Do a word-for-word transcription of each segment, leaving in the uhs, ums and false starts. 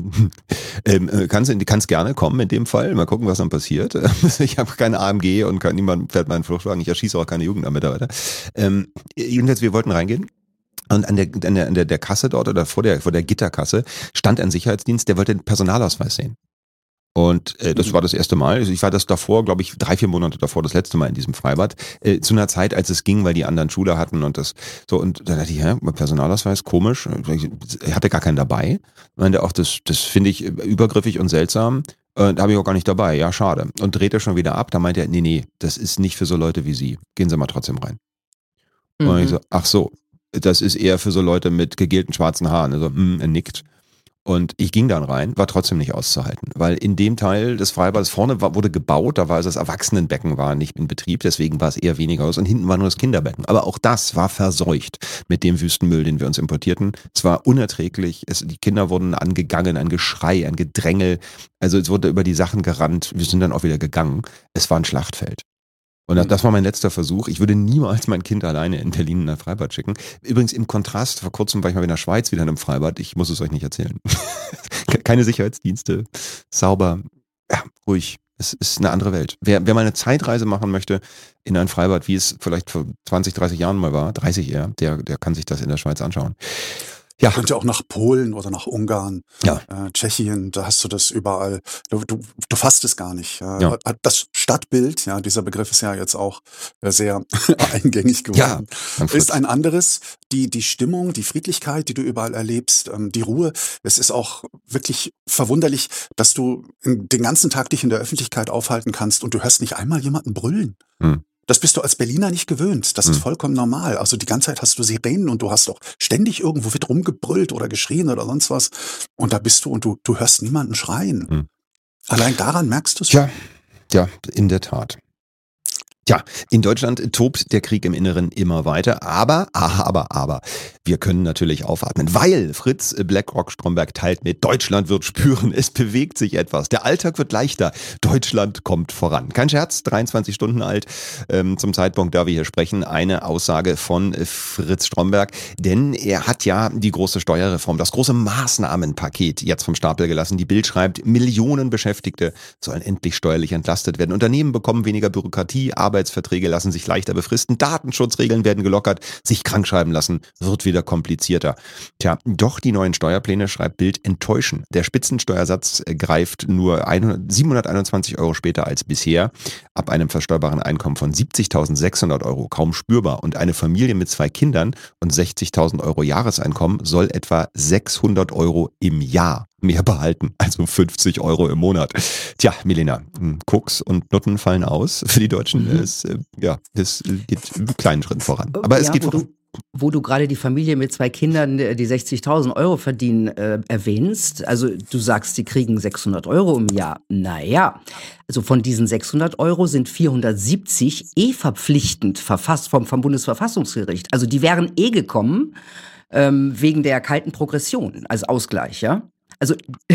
ähm, kannst du kannst gerne kommen in dem Fall. Mal gucken, was dann passiert. Ich habe keine A M G und kann, niemand fährt meinen Fluchtwagen. Ich erschieße auch keine Jugendmitarbeiter. Ähm, jedenfalls, wir wollten reingehen. Und an der, an der, an der, der Kasse dort oder vor der, vor der Gitterkasse stand ein Sicherheitsdienst, der wollte den Personalausweis sehen. Und äh, das war das erste Mal. Also ich war das davor, glaube ich, drei, vier Monate davor, das letzte Mal in diesem Freibad. Äh, zu einer Zeit, als es ging, weil die anderen Schule hatten und das so. Und dann dachte ich, hä, Personalausweis, komisch. Ich hatte gar keinen dabei. Ich meinte auch, das, das finde ich übergriffig und seltsam. Äh, da habe ich auch gar nicht dabei. Ja, schade. Und drehte schon wieder ab. Da meinte er, nee, nee, das ist nicht für so Leute wie Sie. Gehen Sie mal trotzdem rein. Mhm. Und ich so, ach so, das ist eher für so Leute mit gegelten schwarzen Haaren. Also, mh, er nickt. Und ich ging dann rein, war trotzdem nicht auszuhalten, weil in dem Teil des Freibades vorne war, wurde gebaut, da war also das Erwachsenenbecken war nicht in Betrieb, deswegen war es eher weniger aus und hinten war nur das Kinderbecken. Aber auch das war verseucht mit dem Wüstenmüll, den wir uns importierten. Es war unerträglich, es, die Kinder wurden angegangen, ein Geschrei, ein Gedrängel, also es wurde über die Sachen gerannt, wir sind dann auch wieder gegangen. Es war ein Schlachtfeld. Und das war mein letzter Versuch. Ich würde niemals mein Kind alleine in Berlin in ein Freibad schicken. Übrigens im Kontrast, vor kurzem war ich mal in der Schweiz wieder in einem Freibad. Ich muss es euch nicht erzählen. Keine Sicherheitsdienste, sauber, ja, ruhig. Es ist eine andere Welt. Wer, wer mal eine Zeitreise machen möchte in ein Freibad, wie es vielleicht vor zwanzig, dreißig Jahren mal war, dreißig eher, der, der kann sich das in der Schweiz anschauen. Ja. Könnte auch nach Polen oder nach Ungarn, ja. äh, Tschechien, da hast du das überall. Du, du, du fasst es gar nicht. Äh, ja. Das Stadtbild, ja, dieser Begriff ist ja jetzt auch sehr eingängig geworden, ja, ist ein anderes. Die, die Stimmung, die Friedlichkeit, die du überall erlebst, ähm, die Ruhe. Es ist auch wirklich verwunderlich, dass du den ganzen Tag dich in der Öffentlichkeit aufhalten kannst und du hörst nicht einmal jemanden brüllen. Hm. Das bist du als Berliner nicht gewöhnt. Das ist vollkommen normal. Also die ganze Zeit hast du Sirenen und du hast auch ständig irgendwo wird rumgebrüllt oder geschrien oder sonst was. Und da bist du und du, du hörst niemanden schreien. Hm. Allein daran merkst du es. Ja, ja, in der Tat. Tja, in Deutschland tobt der Krieg im Inneren immer weiter, aber, aber, aber, wir können natürlich aufatmen, weil Fritz BlackRock Stromberg teilt mit, Deutschland wird spüren, es bewegt sich etwas, der Alltag wird leichter, Deutschland kommt voran. Kein Scherz, dreiundzwanzig Stunden alt, ähm, zum Zeitpunkt, da wir hier sprechen, eine Aussage von Fritz Stromberg, denn er hat ja die große Steuerreform, das große Maßnahmenpaket jetzt vom Stapel gelassen. Die Bild schreibt, Millionen Beschäftigte sollen endlich steuerlich entlastet werden, Unternehmen bekommen weniger Bürokratie, aber Arbeitsverträge lassen sich leichter befristen, Datenschutzregeln werden gelockert, sich krankschreiben lassen wird wieder komplizierter. Tja, doch die neuen Steuerpläne, schreibt Bild, enttäuschen. Der Spitzensteuersatz greift nur siebenhunderteinundzwanzig Euro später als bisher, ab einem versteuerbaren Einkommen von siebzigtausendsechshundert Euro kaum spürbar. Und eine Familie mit zwei Kindern und sechzigtausend Euro Jahreseinkommen soll etwa sechshundert Euro im Jahr mehr behalten, also fünfzig Euro im Monat. Tja, Milena, Koks und Nutten fallen aus für die Deutschen. Mhm. Es, ja, es geht einen kleinen Schritt voran. Aber es ja, geht wo voran. Du, wo du gerade die Familie mit zwei Kindern, die sechzigtausend Euro verdienen, äh, erwähnst. Also du sagst, die kriegen sechshundert Euro im Jahr. Naja, also von diesen sechshundert Euro sind vierhundertsiebzig eh verpflichtend verfasst vom, vom Bundesverfassungsgericht. Also die wären eh gekommen ähm, wegen der kalten Progression als Ausgleich, ja. Also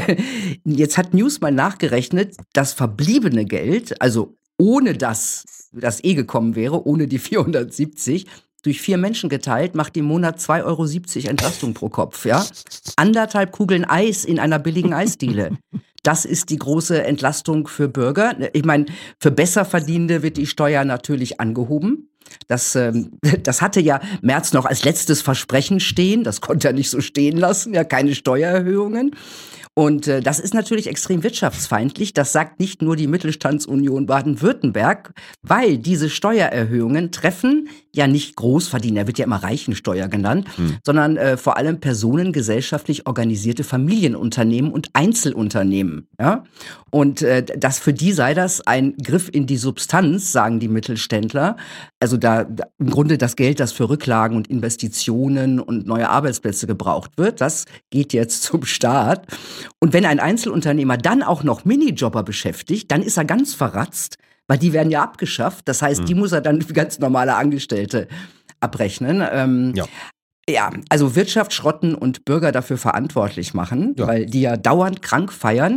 jetzt hat News mal nachgerechnet, das verbliebene Geld, also ohne dass das eh gekommen wäre, ohne die vierhundertsiebzig, durch vier Menschen geteilt, macht im Monat zwei Euro siebzig Entlastung pro Kopf. Ja? Anderthalb Kugeln Eis in einer billigen Eisdiele. Das ist die große Entlastung für Bürger. Ich meine, für Besserverdienende wird die Steuer natürlich angehoben. Das, ähm, das hatte ja Merz noch als letztes Versprechen stehen. Das konnte er nicht so stehen lassen. Ja, keine Steuererhöhungen. Und äh, das ist natürlich extrem wirtschaftsfeindlich. Das sagt nicht nur die Mittelstandsunion Baden-Württemberg, weil diese Steuererhöhungen treffen ja nicht Großverdiener, wird ja immer Reichensteuer genannt, hm. sondern äh, vor allem Personen gesellschaftlich organisierte Familienunternehmen und Einzelunternehmen. Ja? Und äh, das für die sei das ein Griff in die Substanz, sagen die Mittelständler. Also da, da im Grunde das Geld, das für Rücklagen und Investitionen und neue Arbeitsplätze gebraucht wird, das geht jetzt zum Staat. Und wenn ein Einzelunternehmer dann auch noch Minijobber beschäftigt, dann ist er ganz verratzt, weil die werden ja abgeschafft. Das heißt, mhm. die muss er dann für ganz normale Angestellte abrechnen. Ähm, ja. Ja, also Wirtschaft schrotten und Bürger dafür verantwortlich machen, ja. weil die ja dauernd krank feiern,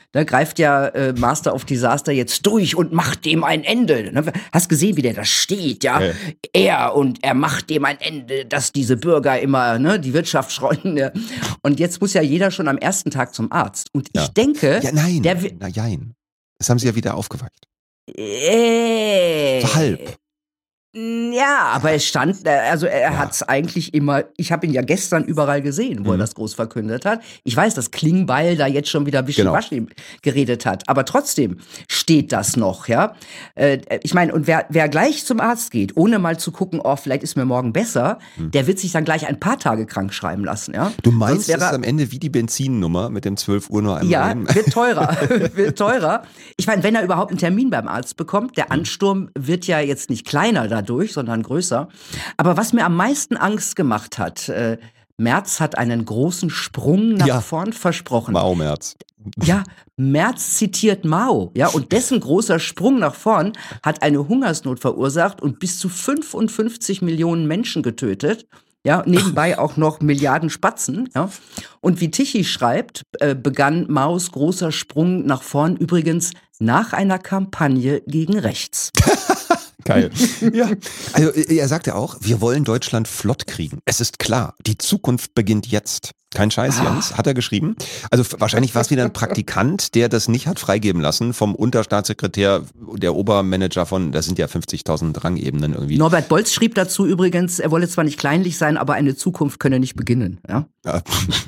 da greift ja äh, Master of Disaster jetzt durch und macht dem ein Ende. Ne? Hast gesehen, wie der da steht, ja? ja? Er und er macht dem ein Ende, dass diese Bürger immer ne, die Wirtschaft schreuen. Ne? Und jetzt muss ja jeder schon am ersten Tag zum Arzt. Und ja. ich denke... Ja, nein, der na, nein. Das haben sie ja wieder aufgeweicht. Äh, so halb. Ja, aber es stand, also er ja. hat es eigentlich immer, ich habe ihn ja gestern überall gesehen, wo mhm. er das groß verkündet hat. Ich weiß, dass Klingbeil da jetzt schon wieder wischiwaschi genau. geredet hat, aber trotzdem steht das noch, ja. Äh, ich meine, und wer, wer gleich zum Arzt geht, ohne mal zu gucken, oh, vielleicht ist mir morgen besser, mhm. der wird sich dann gleich ein paar Tage krank schreiben lassen, ja. Du meinst, das ist am Ende wie die Benzinnummer mit dem zwölf Uhr nur einmal Ja, rein? wird teurer, wird teurer. Ich meine, wenn er überhaupt einen Termin beim Arzt bekommt, der Ansturm wird ja jetzt nicht kleiner dadurch, sondern größer. Aber was mir am meisten Angst gemacht hat, äh, Merz hat einen großen Sprung nach ja. vorn versprochen. Mao Merz. Ja, Merz zitiert Mao, ja, und dessen großer Sprung nach vorn hat eine Hungersnot verursacht und bis zu fünfundfünfzig Millionen Menschen getötet. Ja, nebenbei auch noch Milliarden Spatzen. Ja. Und wie Tichy schreibt, äh, begann Maos großer Sprung nach vorn übrigens nach einer Kampagne gegen rechts. Geil. Ja. Also er sagte auch, wir wollen Deutschland flott kriegen. Es ist klar, die Zukunft beginnt jetzt. Kein Scheiß, Jens, hat er geschrieben. Also wahrscheinlich war es wieder ein Praktikant, der das nicht hat freigeben lassen vom Unterstaatssekretär, der Obermanager von, das sind ja fünfzigtausend Rangebenen irgendwie. Norbert Bolz schrieb dazu übrigens, er wolle zwar nicht kleinlich sein, aber eine Zukunft könne nicht beginnen. Ja, ja.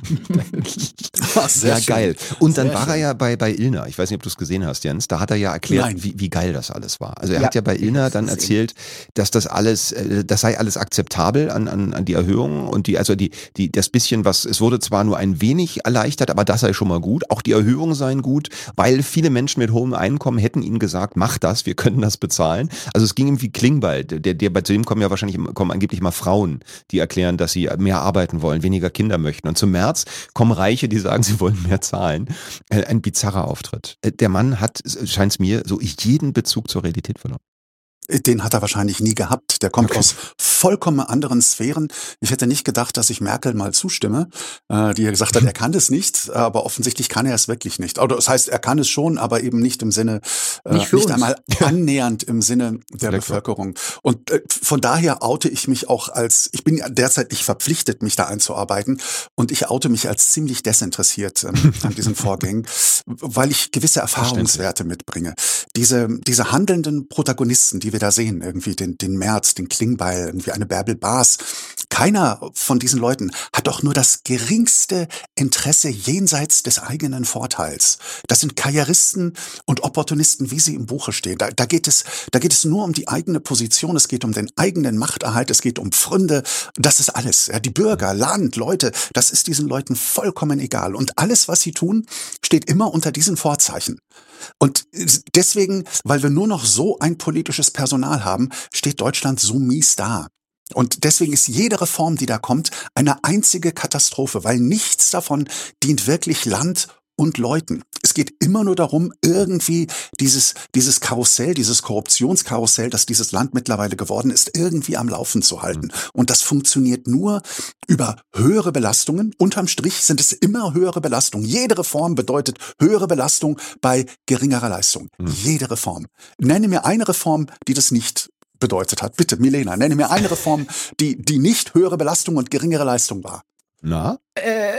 ja geil. Und dann sehr war schön. er ja bei, bei Illner, ich weiß nicht, ob du es gesehen hast, Jens, da hat er ja erklärt, wie, wie geil das alles war. Also er ja. hat ja bei Illner dann erzählt, dass das alles, das sei alles akzeptabel an, an, an die Erhöhungen und die, also die, die, das bisschen, was, es wurde zwar nur ein wenig erleichtert, aber das sei schon mal gut. Auch die Erhöhungen seien gut, weil viele Menschen mit hohem Einkommen hätten ihnen gesagt, mach das, wir können das bezahlen. Also es ging ihm wie Klingbeil. Der, der, bei dem kommen ja wahrscheinlich kommen angeblich mal Frauen, die erklären, dass sie mehr arbeiten wollen, weniger Kinder möchten. Und zum März kommen Reiche, die sagen, sie wollen mehr zahlen. Ein bizarrer Auftritt. Der Mann hat, scheint es mir, so jeden Bezug zur Realität verloren. Den hat er wahrscheinlich nie gehabt. Der kommt okay. aus vollkommen anderen Sphären. Ich hätte nicht gedacht, dass ich Merkel mal zustimme, äh, die ja gesagt hat, er kann es nicht, aber offensichtlich kann er es wirklich nicht. Oder das heißt, er kann es schon, aber eben nicht im Sinne, äh, nicht, nicht einmal annähernd im Sinne der ja, Bevölkerung. Und äh, von daher oute ich mich auch als, ich bin ja derzeit nicht verpflichtet, mich da einzuarbeiten, und ich oute mich als ziemlich desinteressiert ähm, an diesen Vorgängen, weil ich gewisse Erfahrungswerte mitbringe. Diese, diese handelnden Protagonisten, die wir da sehen, irgendwie den, den Merz, den Klingbeil, irgendwie eine Bärbel Baas. Keiner von diesen Leuten hat doch nur das geringste Interesse jenseits des eigenen Vorteils. Das sind Karrieristen und Opportunisten, wie sie im Buche stehen. Da, da geht es, da geht es nur um die eigene Position, es geht um den eigenen Machterhalt, es geht um Pfründe. Das ist alles. Ja, die Bürger, Land, Leute, das ist diesen Leuten vollkommen egal. Und alles, was sie tun, steht immer unter diesen Vorzeichen. Und deswegen, weil wir nur noch so ein politisches Personal haben, steht Deutschland so mies da. Und deswegen ist jede Reform, die da kommt, eine einzige Katastrophe, weil nichts davon dient wirklich Land und Leuten. Es geht immer nur darum, irgendwie dieses, dieses Karussell, dieses Korruptionskarussell, das dieses Land mittlerweile geworden ist, irgendwie am Laufen zu halten. Und das funktioniert nur über höhere Belastungen. Unterm Strich sind es immer höhere Belastungen. Jede Reform bedeutet höhere Belastung bei geringerer Leistung. Mhm. Jede Reform. Nenne mir eine Reform, die das nicht bedeutet hat. Bitte, Milena, nenne mir eine Reform, die, die nicht höhere Belastung und geringere Leistung war. Na? Äh,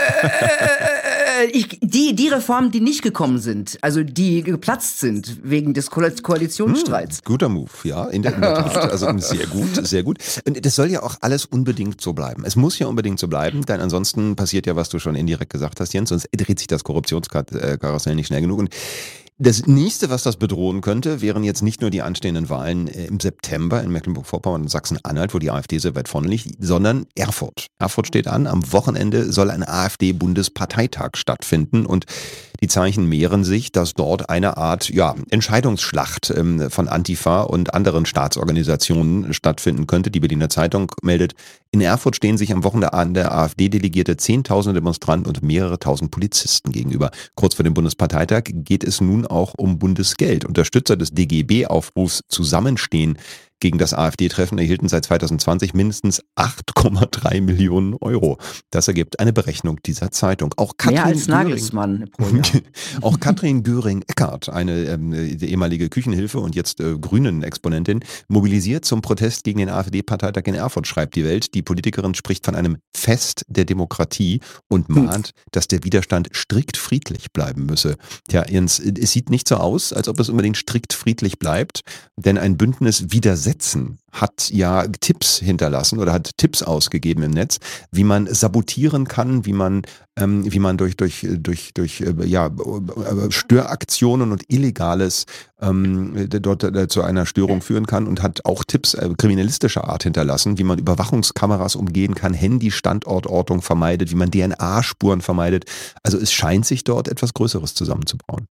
ich, die, die Reformen, die nicht gekommen sind, also die geplatzt sind wegen des Ko- Koalitionsstreits. Hm, guter Move, ja, in der, in der Tat. Also sehr gut, sehr gut. Und das soll ja auch alles unbedingt so bleiben. Es muss ja unbedingt so bleiben, denn ansonsten passiert ja, was du schon indirekt gesagt hast, Jens, sonst dreht sich das Korruptionskarussell nicht schnell genug. Und das nächste, was das bedrohen könnte, wären jetzt nicht nur die anstehenden Wahlen im September in Mecklenburg-Vorpommern und Sachsen-Anhalt, wo die AfD sehr weit vorne liegt, sondern Erfurt. Erfurt steht an, am Wochenende soll ein AfD-Bundesparteitag stattfinden und die Zeichen mehren sich, dass dort eine Art ja, Entscheidungsschlacht ähm, von Antifa und anderen Staatsorganisationen stattfinden könnte. Die Berliner Zeitung meldet, in Erfurt stehen sich am Wochenende der AfD-Delegierte zehntausende Demonstranten und mehrere tausend Polizisten gegenüber. Kurz vor dem Bundesparteitag geht es nun auch um Bundesgeld. Unterstützer des D G B-Aufrufs Zusammenstehen gegen das AfD-Treffen erhielten seit zweitausendzwanzig mindestens acht Komma drei Millionen Euro. Das ergibt eine Berechnung dieser Zeitung. Auch Katrin Mehr als Göring, Nagelsmann pro Jahr. auch Katrin Göring-Eckardt, eine ähm, ehemalige Küchenhilfe und jetzt äh, Grünen-Exponentin, mobilisiert zum Protest gegen den AfD-Parteitag in Erfurt, schreibt die Welt. Die Politikerin spricht von einem Fest der Demokratie und mahnt, hm. dass der Widerstand strikt friedlich bleiben müsse. Tja, Jens, es sieht nicht so aus, als ob es unbedingt strikt friedlich bleibt, denn ein Bündnis Widersetzen hat ja Tipps hinterlassen oder hat Tipps ausgegeben im Netz, wie man sabotieren kann, wie man ähm, wie man durch durch durch durch äh, ja Störaktionen und Illegales ähm, dort äh, zu einer Störung führen kann, und hat auch Tipps äh, kriminalistischer Art hinterlassen, wie man Überwachungskameras umgehen kann, Handy-Standortortung vermeidet, wie man D N A-Spuren vermeidet. Also es scheint sich dort etwas Größeres zusammenzubauen.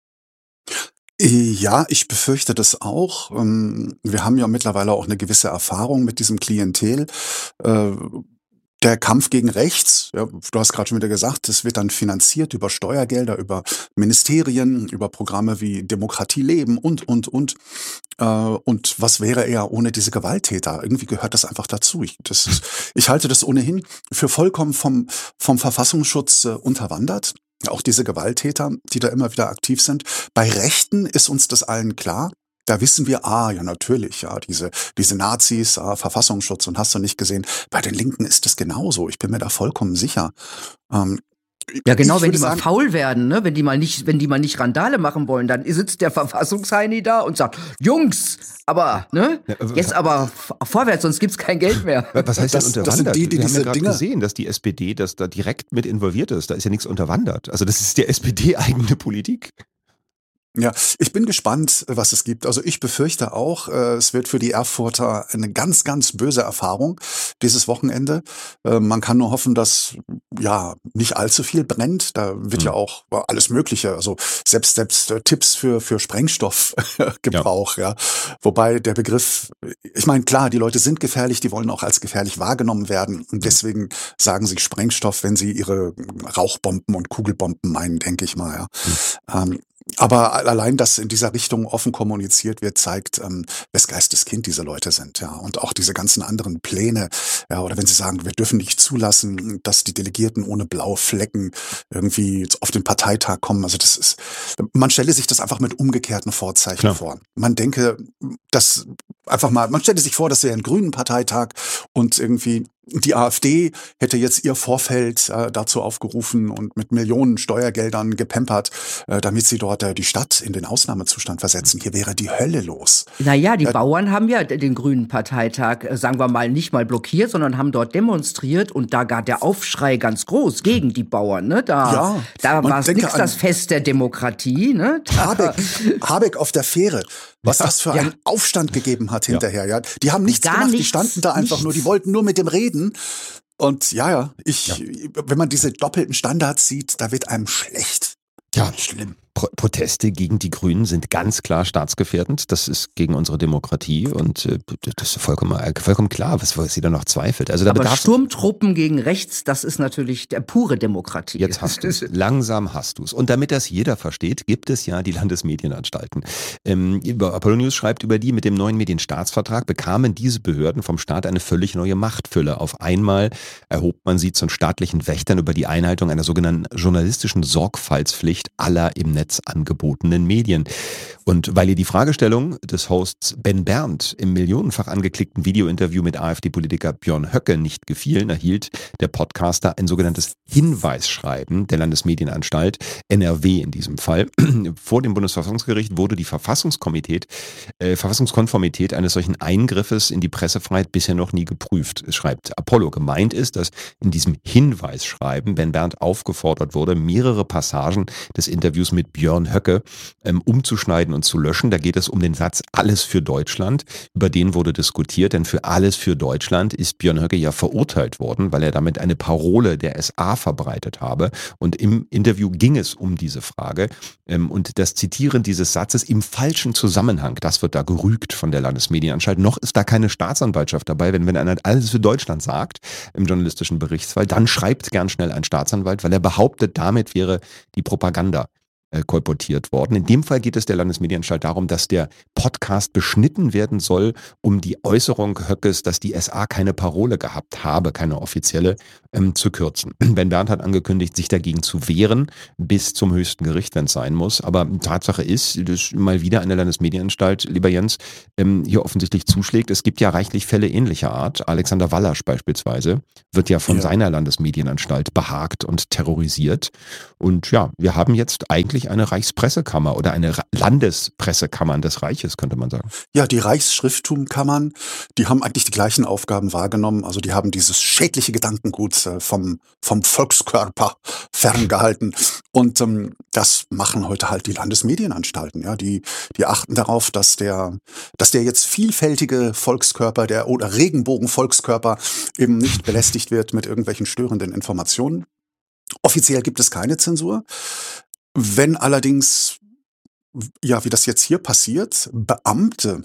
Ja, ich befürchte das auch. Wir haben ja mittlerweile auch eine gewisse Erfahrung mit diesem Klientel. Der Kampf gegen rechts, ja, du hast gerade schon wieder gesagt, das wird dann finanziert über Steuergelder, über Ministerien, über Programme wie Demokratie leben und, und, und. Und was wäre er ohne diese Gewalttäter? Irgendwie gehört das einfach dazu. Ich, das ist, ich halte das ohnehin für vollkommen vom, vom Verfassungsschutz unterwandert. Auch diese Gewalttäter, die da immer wieder aktiv sind. Bei Rechten ist uns das allen klar. Da wissen wir, ah, ja, natürlich, ja, diese, diese Nazis, ah, Verfassungsschutz und hast du nicht gesehen. Bei den Linken ist das genauso. Ich bin mir da vollkommen sicher. Ähm, Ja, genau, wenn die sagen, mal faul werden, ne, wenn die mal nicht, wenn die mal nicht Randale machen wollen, dann sitzt der Verfassungsheini da und sagt, Jungs, aber, ne, jetzt aber vorwärts, sonst gibt's kein Geld mehr. Was heißt das, denn unterwandert? Das sind die, die Wir diese haben ja gerade gesehen, dass die S P D, dass da direkt mit involviert ist. Da ist ja nichts unterwandert. Also das ist der S P D-eigene Politik. Ja, ich bin gespannt, was es gibt. Also ich befürchte auch, äh, es wird für die Erfurter eine ganz, ganz böse Erfahrung dieses Wochenende. Äh, man kann nur hoffen, dass ja nicht allzu viel brennt. Da wird mhm. ja auch alles Mögliche, also selbst selbst äh, Tipps für für Sprengstoffgebrauch. Ja. ja, wobei der Begriff, ich meine klar, die Leute sind gefährlich, die wollen auch als gefährlich wahrgenommen werden und deswegen sagen sie Sprengstoff, wenn sie ihre Rauchbomben und Kugelbomben meinen, denke ich mal. Ja. Mhm. Ähm, Aber allein, dass in dieser Richtung offen kommuniziert wird, zeigt, ähm, wes Geistes Kind diese Leute sind, ja. Und auch diese ganzen anderen Pläne, ja, oder wenn sie sagen, wir dürfen nicht zulassen, dass die Delegierten ohne blaue Flecken irgendwie auf den Parteitag kommen. Also das ist, man stelle sich das einfach mit umgekehrten Vorzeichen Klar. vor. Man denke, dass einfach mal, man stelle sich vor, das wäre ein grünen Parteitag und irgendwie die AfD hätte jetzt ihr Vorfeld äh, dazu aufgerufen und mit Millionen Steuergeldern gepempert, äh, damit sie dort äh, die Stadt in den Ausnahmezustand versetzen. Hier wäre die Hölle los. Naja, die äh, Bauern haben ja den grünen Parteitag, äh, sagen wir mal, nicht mal blockiert, sondern haben dort demonstriert und da gar der Aufschrei ganz groß gegen die Bauern. Ne? Da, ja, da war es nichts das Fest der Demokratie. Ne? Habeck, Habeck auf der Fähre. Was ja, das für ja. einen Aufstand gegeben hat hinterher. Ja. Die haben nichts Gar gemacht, nichts, die standen da einfach nichts. nur, die wollten nur mit dem reden. Und ja, ja, ich, ja. wenn man diese doppelten Standards sieht, da wird einem schlecht. Ja, schlimm. Pro- Proteste gegen die Grünen sind ganz klar staatsgefährdend. Das ist gegen unsere Demokratie und äh, das ist vollkommen, vollkommen klar, was, was sie da noch zweifelt. Also da Aber bedarf Sturmtruppen gegen rechts, das ist natürlich der pure Demokratie. Jetzt hast du es. Langsam hast du es. Und damit das jeder versteht, gibt es ja die Landesmedienanstalten. Ähm, Apollo News schreibt über die, mit dem neuen Medienstaatsvertrag bekamen diese Behörden vom Staat eine völlig neue Machtfülle. Auf einmal erhob man sie zu staatlichen Wächtern über die Einhaltung einer sogenannten journalistischen Sorgfaltspflicht aller im Netz angebotenen Medien. Und weil ihr die Fragestellung des Hosts Ben Berndt im millionenfach angeklickten Videointerview mit AfD-Politiker Björn Höcke nicht gefielen, erhielt der Podcaster ein sogenanntes Hinweisschreiben der Landesmedienanstalt, N R W in diesem Fall. Vor dem Bundesverfassungsgericht wurde die Verfassungskonformität, äh, Verfassungskonformität eines solchen Eingriffes in die Pressefreiheit bisher noch nie geprüft, schreibt Apollo. Gemeint ist, dass in diesem Hinweisschreiben Ben Berndt aufgefordert wurde, mehrere Passagen des Interviews mit Björn Höcke ähm, umzuschneiden und zu löschen. Da geht es um den Satz Alles für Deutschland. Über den wurde diskutiert, denn für Alles für Deutschland ist Björn Höcke ja verurteilt worden, weil er damit eine Parole der S A verbreitet habe. Und im Interview ging es um diese Frage. Ähm, und das Zitieren dieses Satzes im falschen Zusammenhang, das wird da gerügt von der Landesmedienanstalt. Noch ist da keine Staatsanwaltschaft dabei. Wenn, wenn einer Alles für Deutschland sagt im journalistischen Berichtsfall, dann schreibt gern schnell ein Staatsanwalt, weil er behauptet, damit wäre die Propaganda äh, kolportiert worden. In dem Fall geht es der Landesmedienanstalt darum, dass der Podcast beschnitten werden soll, um die Äußerung Höckes, dass die S A keine Parole gehabt habe, keine offizielle, ähm, zu kürzen. Ben Berndt hat angekündigt, sich dagegen zu wehren, bis zum höchsten Gericht, wenn es sein muss. Aber Tatsache ist, dass mal wieder eine Landesmedienanstalt, lieber Jens, ähm, hier offensichtlich zuschlägt. Es gibt ja reichlich Fälle ähnlicher Art. Alexander Wallasch beispielsweise wird ja von ja. seiner Landesmedienanstalt behagt und terrorisiert. Und ja, wir haben jetzt eigentlich eine Reichspressekammer oder eine Landespressekammern des Reiches, könnte man sagen. Ja, die Reichsschrifttumkammern, die haben eigentlich die gleichen Aufgaben wahrgenommen. Also die haben dieses schädliche Gedankengut äh, vom, vom Volkskörper ferngehalten. Und ähm, das machen heute halt die Landesmedienanstalten. Ja, die, die achten darauf, dass der, dass der jetzt vielfältige Volkskörper, der oder Regenbogen-Volkskörper eben nicht belästigt wird mit irgendwelchen störenden Informationen. Offiziell gibt es keine Zensur. Wenn allerdings, ja, wie das jetzt hier passiert, Beamte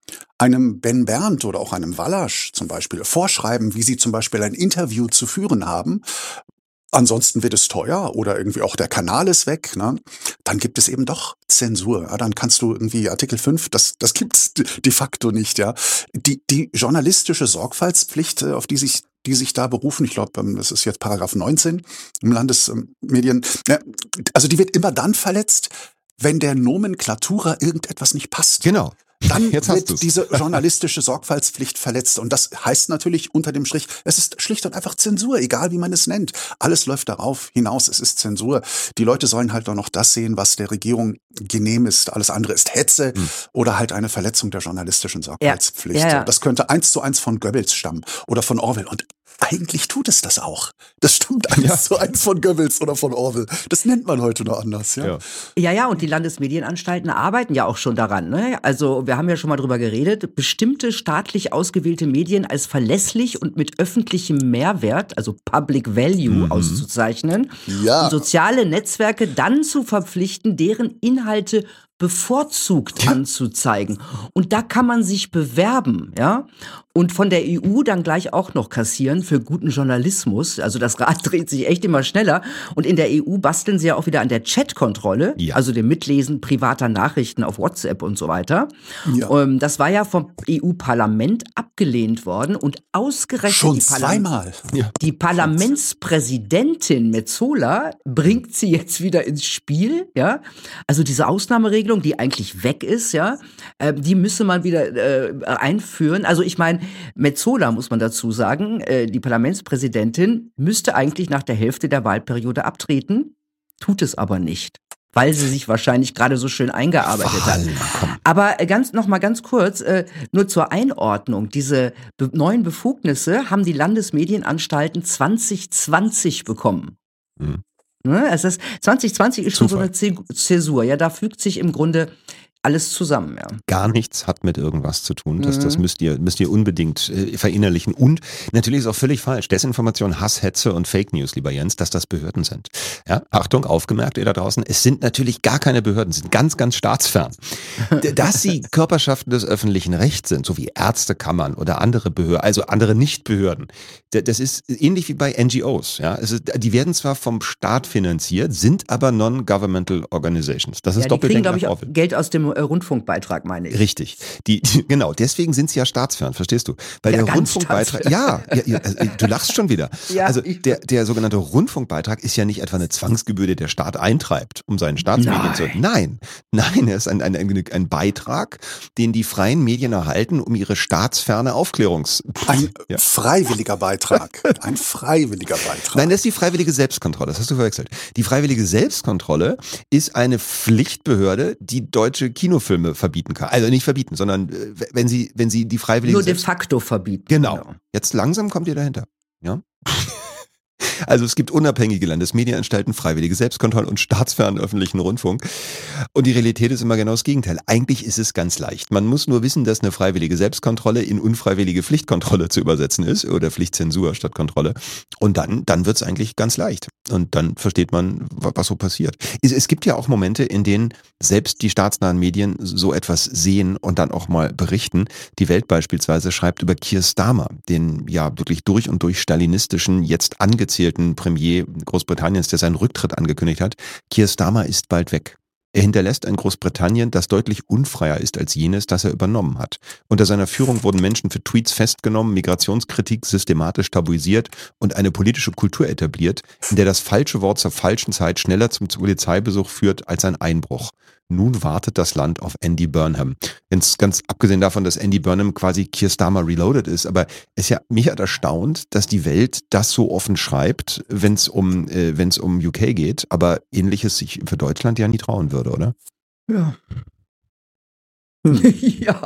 einem Ben Berndt oder auch einem Wallasch zum Beispiel vorschreiben, wie sie zum Beispiel ein Interview zu führen haben, ansonsten wird es teuer oder irgendwie auch der Kanal ist weg, ne? Dann gibt es eben doch Zensur. Ja? Dann kannst du irgendwie Artikel fünf, das, das gibt's de facto nicht. Ja, die, die journalistische Sorgfaltspflicht, auf die sich die sich da berufen, ich glaube, das ist jetzt Paragraph neunzehn im Landesmedien, also die wird immer dann verletzt, wenn der Nomenklatura irgendetwas nicht passt. Genau. Dann wird diese journalistische Sorgfaltspflicht verletzt. Und das heißt natürlich unter dem Strich, es ist schlicht und einfach Zensur, egal wie man es nennt. Alles läuft darauf hinaus, es ist Zensur. Die Leute sollen halt doch noch das sehen, was der Regierung genehm ist. Alles andere ist Hetze hm. oder halt eine Verletzung der journalistischen Sorgfaltspflicht. Ja, ja, ja. Das könnte eins zu eins von Goebbels stammen oder von Orwell. Und eigentlich tut es das auch. Das stimmt eins ja. zu eins von Goebbels oder von Orwell. Das nennt man heute nur anders. Ja, ja, ja, ja, und die Landesmedienanstalten arbeiten ja auch schon daran. Ne? Also wir haben ja schon mal drüber geredet, bestimmte staatlich ausgewählte Medien als verlässlich und mit öffentlichem Mehrwert, also Public Value, mhm. auszuzeichnen. Ja. Und soziale Netzwerke dann zu verpflichten, deren Inhalte bevorzugt ja. anzuzeigen. Und da kann man sich bewerben, ja, und von der E U dann gleich auch noch kassieren für guten Journalismus. Also das Rad dreht sich echt immer schneller. Und in der E U basteln sie ja auch wieder an der Chatkontrolle, ja. also dem Mitlesen privater Nachrichten auf WhatsApp und so weiter. Ja. Das war ja vom E U-Parlament abgelehnt worden und ausgerechnet Schon die, zweimal. Ja. die Parlamentspräsidentin Metsola bringt sie jetzt wieder ins Spiel, ja. Also diese Ausnahmeregelung, die eigentlich weg ist, ja, äh, die müsse man wieder äh, einführen. Also ich meine, Metsola, muss man dazu sagen, äh, die Parlamentspräsidentin müsste eigentlich nach der Hälfte der Wahlperiode abtreten, tut es aber nicht, weil sie sich wahrscheinlich gerade so schön eingearbeitet hat. Aber ganz noch mal ganz kurz, äh, nur zur Einordnung, diese be- neuen Befugnisse haben die Landesmedienanstalten zwanzig zwanzig bekommen. Mhm. Ne? Also das zwanzig zwanzig ist Zufall. Schon so eine Zäsur, ja, da fügt sich im Grunde alles zusammen, ja. Gar nichts hat mit irgendwas zu tun. Das, mhm. das müsst ihr, müsst ihr unbedingt äh, verinnerlichen. Und natürlich ist auch völlig falsch. Desinformation, Hass, Hetze und Fake News, lieber Jens, dass das Behörden sind. Ja, Achtung, aufgemerkt, ihr da draußen, es sind natürlich gar keine Behörden, sind ganz, ganz staatsfern. Dass sie Körperschaften des öffentlichen Rechts sind, so wie Ärztekammern oder andere Behörden, also andere Nichtbehörden, das ist ähnlich wie bei N G Os. Ja, es ist, die werden zwar vom Staat finanziert, sind aber non-governmental organizations. Das ist ja, doppelt. Die kriegen, glaube ich, auch Geld aus dem Rundfunkbeitrag, meine ich. Richtig. Die, die, genau, deswegen sind sie ja staatsfern, verstehst du? Weil ja, der Rundfunkbeitrag, ja, ja, ja also, du lachst schon wieder. Ja, also der, der sogenannte Rundfunkbeitrag ist ja nicht etwa eine Zwangsgebühr, die der Staat eintreibt, um seinen Staatsmedien nein. zu... Nein, nein, er ist ein, ein, ein, ein Beitrag, den die freien Medien erhalten, um ihre staatsferne Aufklärungs... Ein ja. freiwilliger Beitrag. Ein freiwilliger Beitrag. Nein, das ist die freiwillige Selbstkontrolle, das hast du verwechselt. Die freiwillige Selbstkontrolle ist eine Pflichtbehörde, die deutsche Kinofilme verbieten kann. Also nicht verbieten, sondern äh, wenn sie, wenn sie die freiwillige... Nur de facto verbieten. Genau. genau. Jetzt langsam kommt ihr dahinter. Ja. Also es gibt unabhängige Landesmedienanstalten, freiwillige Selbstkontrolle und staatsfernen öffentlichen Rundfunk. Und die Realität ist immer genau das Gegenteil. Eigentlich ist es ganz leicht. Man muss nur wissen, dass eine freiwillige Selbstkontrolle in unfreiwillige Pflichtkontrolle zu übersetzen ist oder Pflichtzensur statt Kontrolle. Und dann, dann wird es eigentlich ganz leicht. Und dann versteht man, was so passiert. Es, es gibt ja auch Momente, in denen selbst die staatsnahen Medien so etwas sehen und dann auch mal berichten. Die Welt beispielsweise schreibt über Keir Starmer, den ja wirklich durch und durch stalinistischen, jetzt angezählten Premier Großbritanniens, der seinen Rücktritt angekündigt hat. Keir Starmer ist bald weg. Er hinterlässt ein Großbritannien, das deutlich unfreier ist als jenes, das er übernommen hat. Unter seiner Führung wurden Menschen für Tweets festgenommen, Migrationskritik systematisch tabuisiert und eine politische Kultur etabliert, in der das falsche Wort zur falschen Zeit schneller zum Polizeibesuch führt als ein Einbruch. Nun wartet das Land auf Andy Burnham. Ganz, ganz abgesehen davon, dass Andy Burnham quasi Keir Starmer reloaded ist, aber es ja, mich hat erstaunt, dass die Welt das so offen schreibt, wenn es um, äh, wenn es um U K geht, aber Ähnliches sich für Deutschland ja nie trauen würde, oder? Ja. Hm. Ja.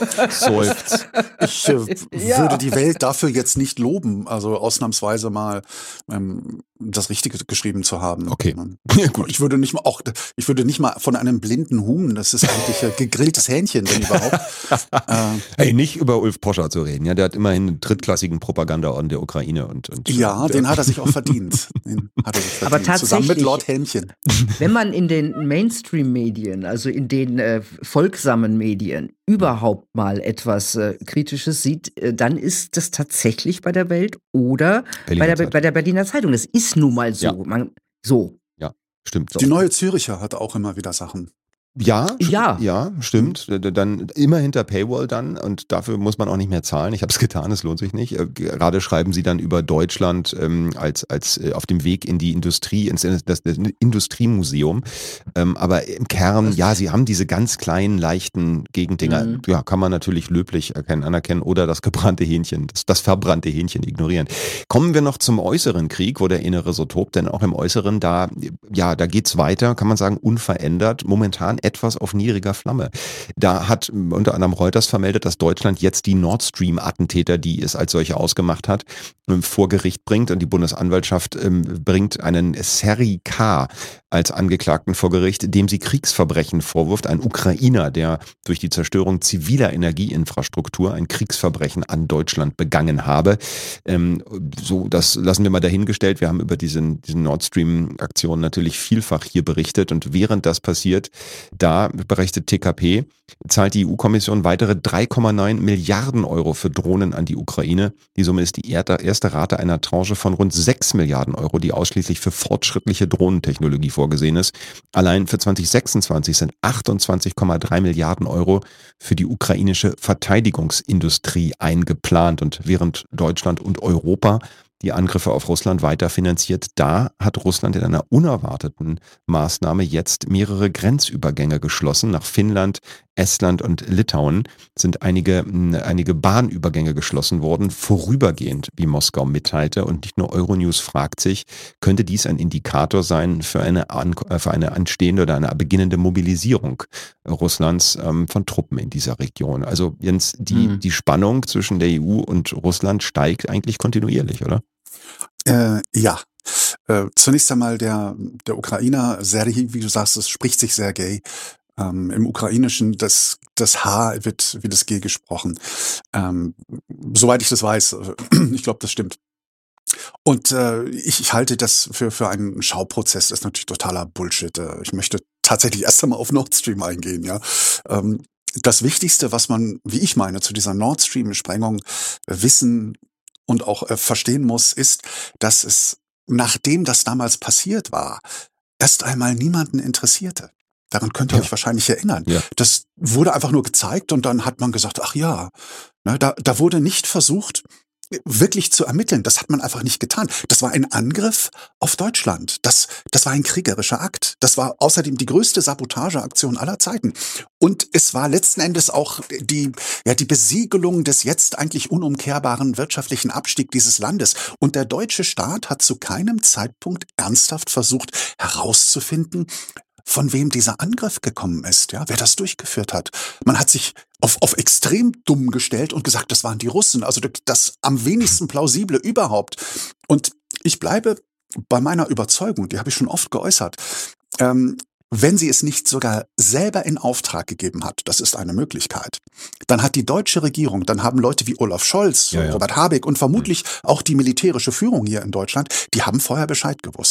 Seufzt. Ich äh, Ja. würde die Welt dafür jetzt nicht loben, also ausnahmsweise mal ähm, das Richtige geschrieben zu haben. Okay. Ja, gut. Ich würde nicht mal auch, ich würde nicht mal von einem blinden Huhn, das ist eigentlich äh, gegrilltes Hähnchen, wenn überhaupt. äh, Hey, nicht über Ulf Poscher zu reden, ja, der hat immerhin einen drittklassigen Propagandaorden der Ukraine und, und ja, und, den hat er sich auch verdient. Den hat er sich verdient. Aber tatsächlich- Zusammen mit Lord Hähnchen. Wenn man in den Mainstream-Medien, also in den äh, folgsamen Medien, überhaupt mal etwas äh, Kritisches sieht, äh, dann ist das tatsächlich bei der Welt oder Berliner bei der, Zeitung. bei der Berliner Zeitung. Das ist nun mal so. Ja. Man, so. Stimmt. Die Neue Züricher hat auch immer wieder Sachen. Ja, st- Ja. ja, stimmt. D- Dann immer hinter Paywall dann und dafür muss man auch nicht mehr zahlen. Ich habe es getan, es lohnt sich nicht. Äh, Gerade schreiben sie dann über Deutschland ähm, als als äh, auf dem Weg in die Industrie, ins das, das Industriemuseum. Ähm, aber im Kern, ja, sie haben diese ganz kleinen, leichten Gegendinger. Mhm. Ja, kann man natürlich löblich erkennen, anerkennen oder das gebrannte Hähnchen, das, das verbrannte Hähnchen ignorieren. Kommen wir noch zum äußeren Krieg, wo der Innere so tobt, denn auch im Äußeren, da, ja, da geht's weiter, kann man sagen, unverändert. Momentan etwas auf niedriger Flamme. Da hat unter anderem Reuters vermeldet, dass Deutschland jetzt die Nord Stream-Attentäter, die es als solche ausgemacht hat, vor Gericht bringt und die Bundesanwaltschaft ähm, bringt einen Seri K. als Angeklagten vor Gericht, dem sie Kriegsverbrechen vorwirft. Ein Ukrainer, der durch die Zerstörung ziviler Energieinfrastruktur ein Kriegsverbrechen an Deutschland begangen habe. Ähm, so, das lassen wir mal dahingestellt. Wir haben über diesen, diesen Nord Stream-Aktionen natürlich vielfach hier berichtet und während das passiert, da berichtet T K P, zahlt die E U-Kommission weitere drei Komma neun Milliarden Euro für Drohnen an die Ukraine. Die Summe ist die erste Rate einer Tranche von rund sechs Milliarden Euro, die ausschließlich für fortschrittliche Drohnentechnologie vorgesehen ist. Allein für zwanzig sechsundzwanzig sind achtundzwanzig Komma drei Milliarden Euro für die ukrainische Verteidigungsindustrie eingeplant. Und während Deutschland und Europa die Angriffe auf Russland weiter finanziert, da hat Russland in einer unerwarteten Maßnahme jetzt mehrere Grenzübergänge geschlossen. Nach Finnland, Estland und Litauen sind einige, einige Bahnübergänge geschlossen worden, vorübergehend, wie Moskau mitteilte. Und nicht nur Euronews fragt sich, könnte dies ein Indikator sein für eine, an, für eine anstehende oder eine beginnende Mobilisierung Russlands ähm, von Truppen in dieser Region? Also Jens, die, Mhm. die Spannung zwischen der E U und Russland steigt eigentlich kontinuierlich, oder? Äh, ja. Äh, zunächst einmal der, der Ukrainer, Serhij, wie du sagst, es spricht sich Sergej. Ähm, Im Ukrainischen, das, das H wird wie das G gesprochen. Ähm, soweit ich das weiß, äh, ich glaube, das stimmt. Und äh, ich, ich halte das für, für einen Schauprozess, das ist natürlich totaler Bullshit. Äh, ich möchte tatsächlich erst einmal auf Nord Stream eingehen, ja. Ähm, das Wichtigste, was man, wie ich meine, zu dieser Nord Stream-Sprengung wissen und auch äh, verstehen muss, ist, dass es, nachdem das damals passiert war, erst einmal niemanden interessierte. Daran könnt ihr Ja. euch wahrscheinlich erinnern. Ja. Das wurde einfach nur gezeigt und dann hat man gesagt, ach ja, ne, da, da wurde nicht versucht, wirklich zu ermitteln. Das hat man einfach nicht getan. Das war ein Angriff auf Deutschland. Das, das war ein kriegerischer Akt. Das war außerdem die größte Sabotageaktion aller Zeiten. Und es war letzten Endes auch die, ja, die Besiegelung des jetzt eigentlich unumkehrbaren wirtschaftlichen Abstiegs dieses Landes. Und der deutsche Staat hat zu keinem Zeitpunkt ernsthaft versucht, herauszufinden, von wem dieser Angriff gekommen ist, ja, wer das durchgeführt hat. Man hat sich auf, auf extrem dumm gestellt und gesagt, das waren die Russen, also das am wenigsten plausible überhaupt. Und ich bleibe bei meiner Überzeugung, die habe ich schon oft geäußert, ähm, wenn sie es nicht sogar selber in Auftrag gegeben hat, das ist eine Möglichkeit, dann hat die deutsche Regierung, dann haben Leute wie Olaf Scholz, Ja, ja. Robert Habeck und vermutlich auch die militärische Führung hier in Deutschland, die haben vorher Bescheid gewusst.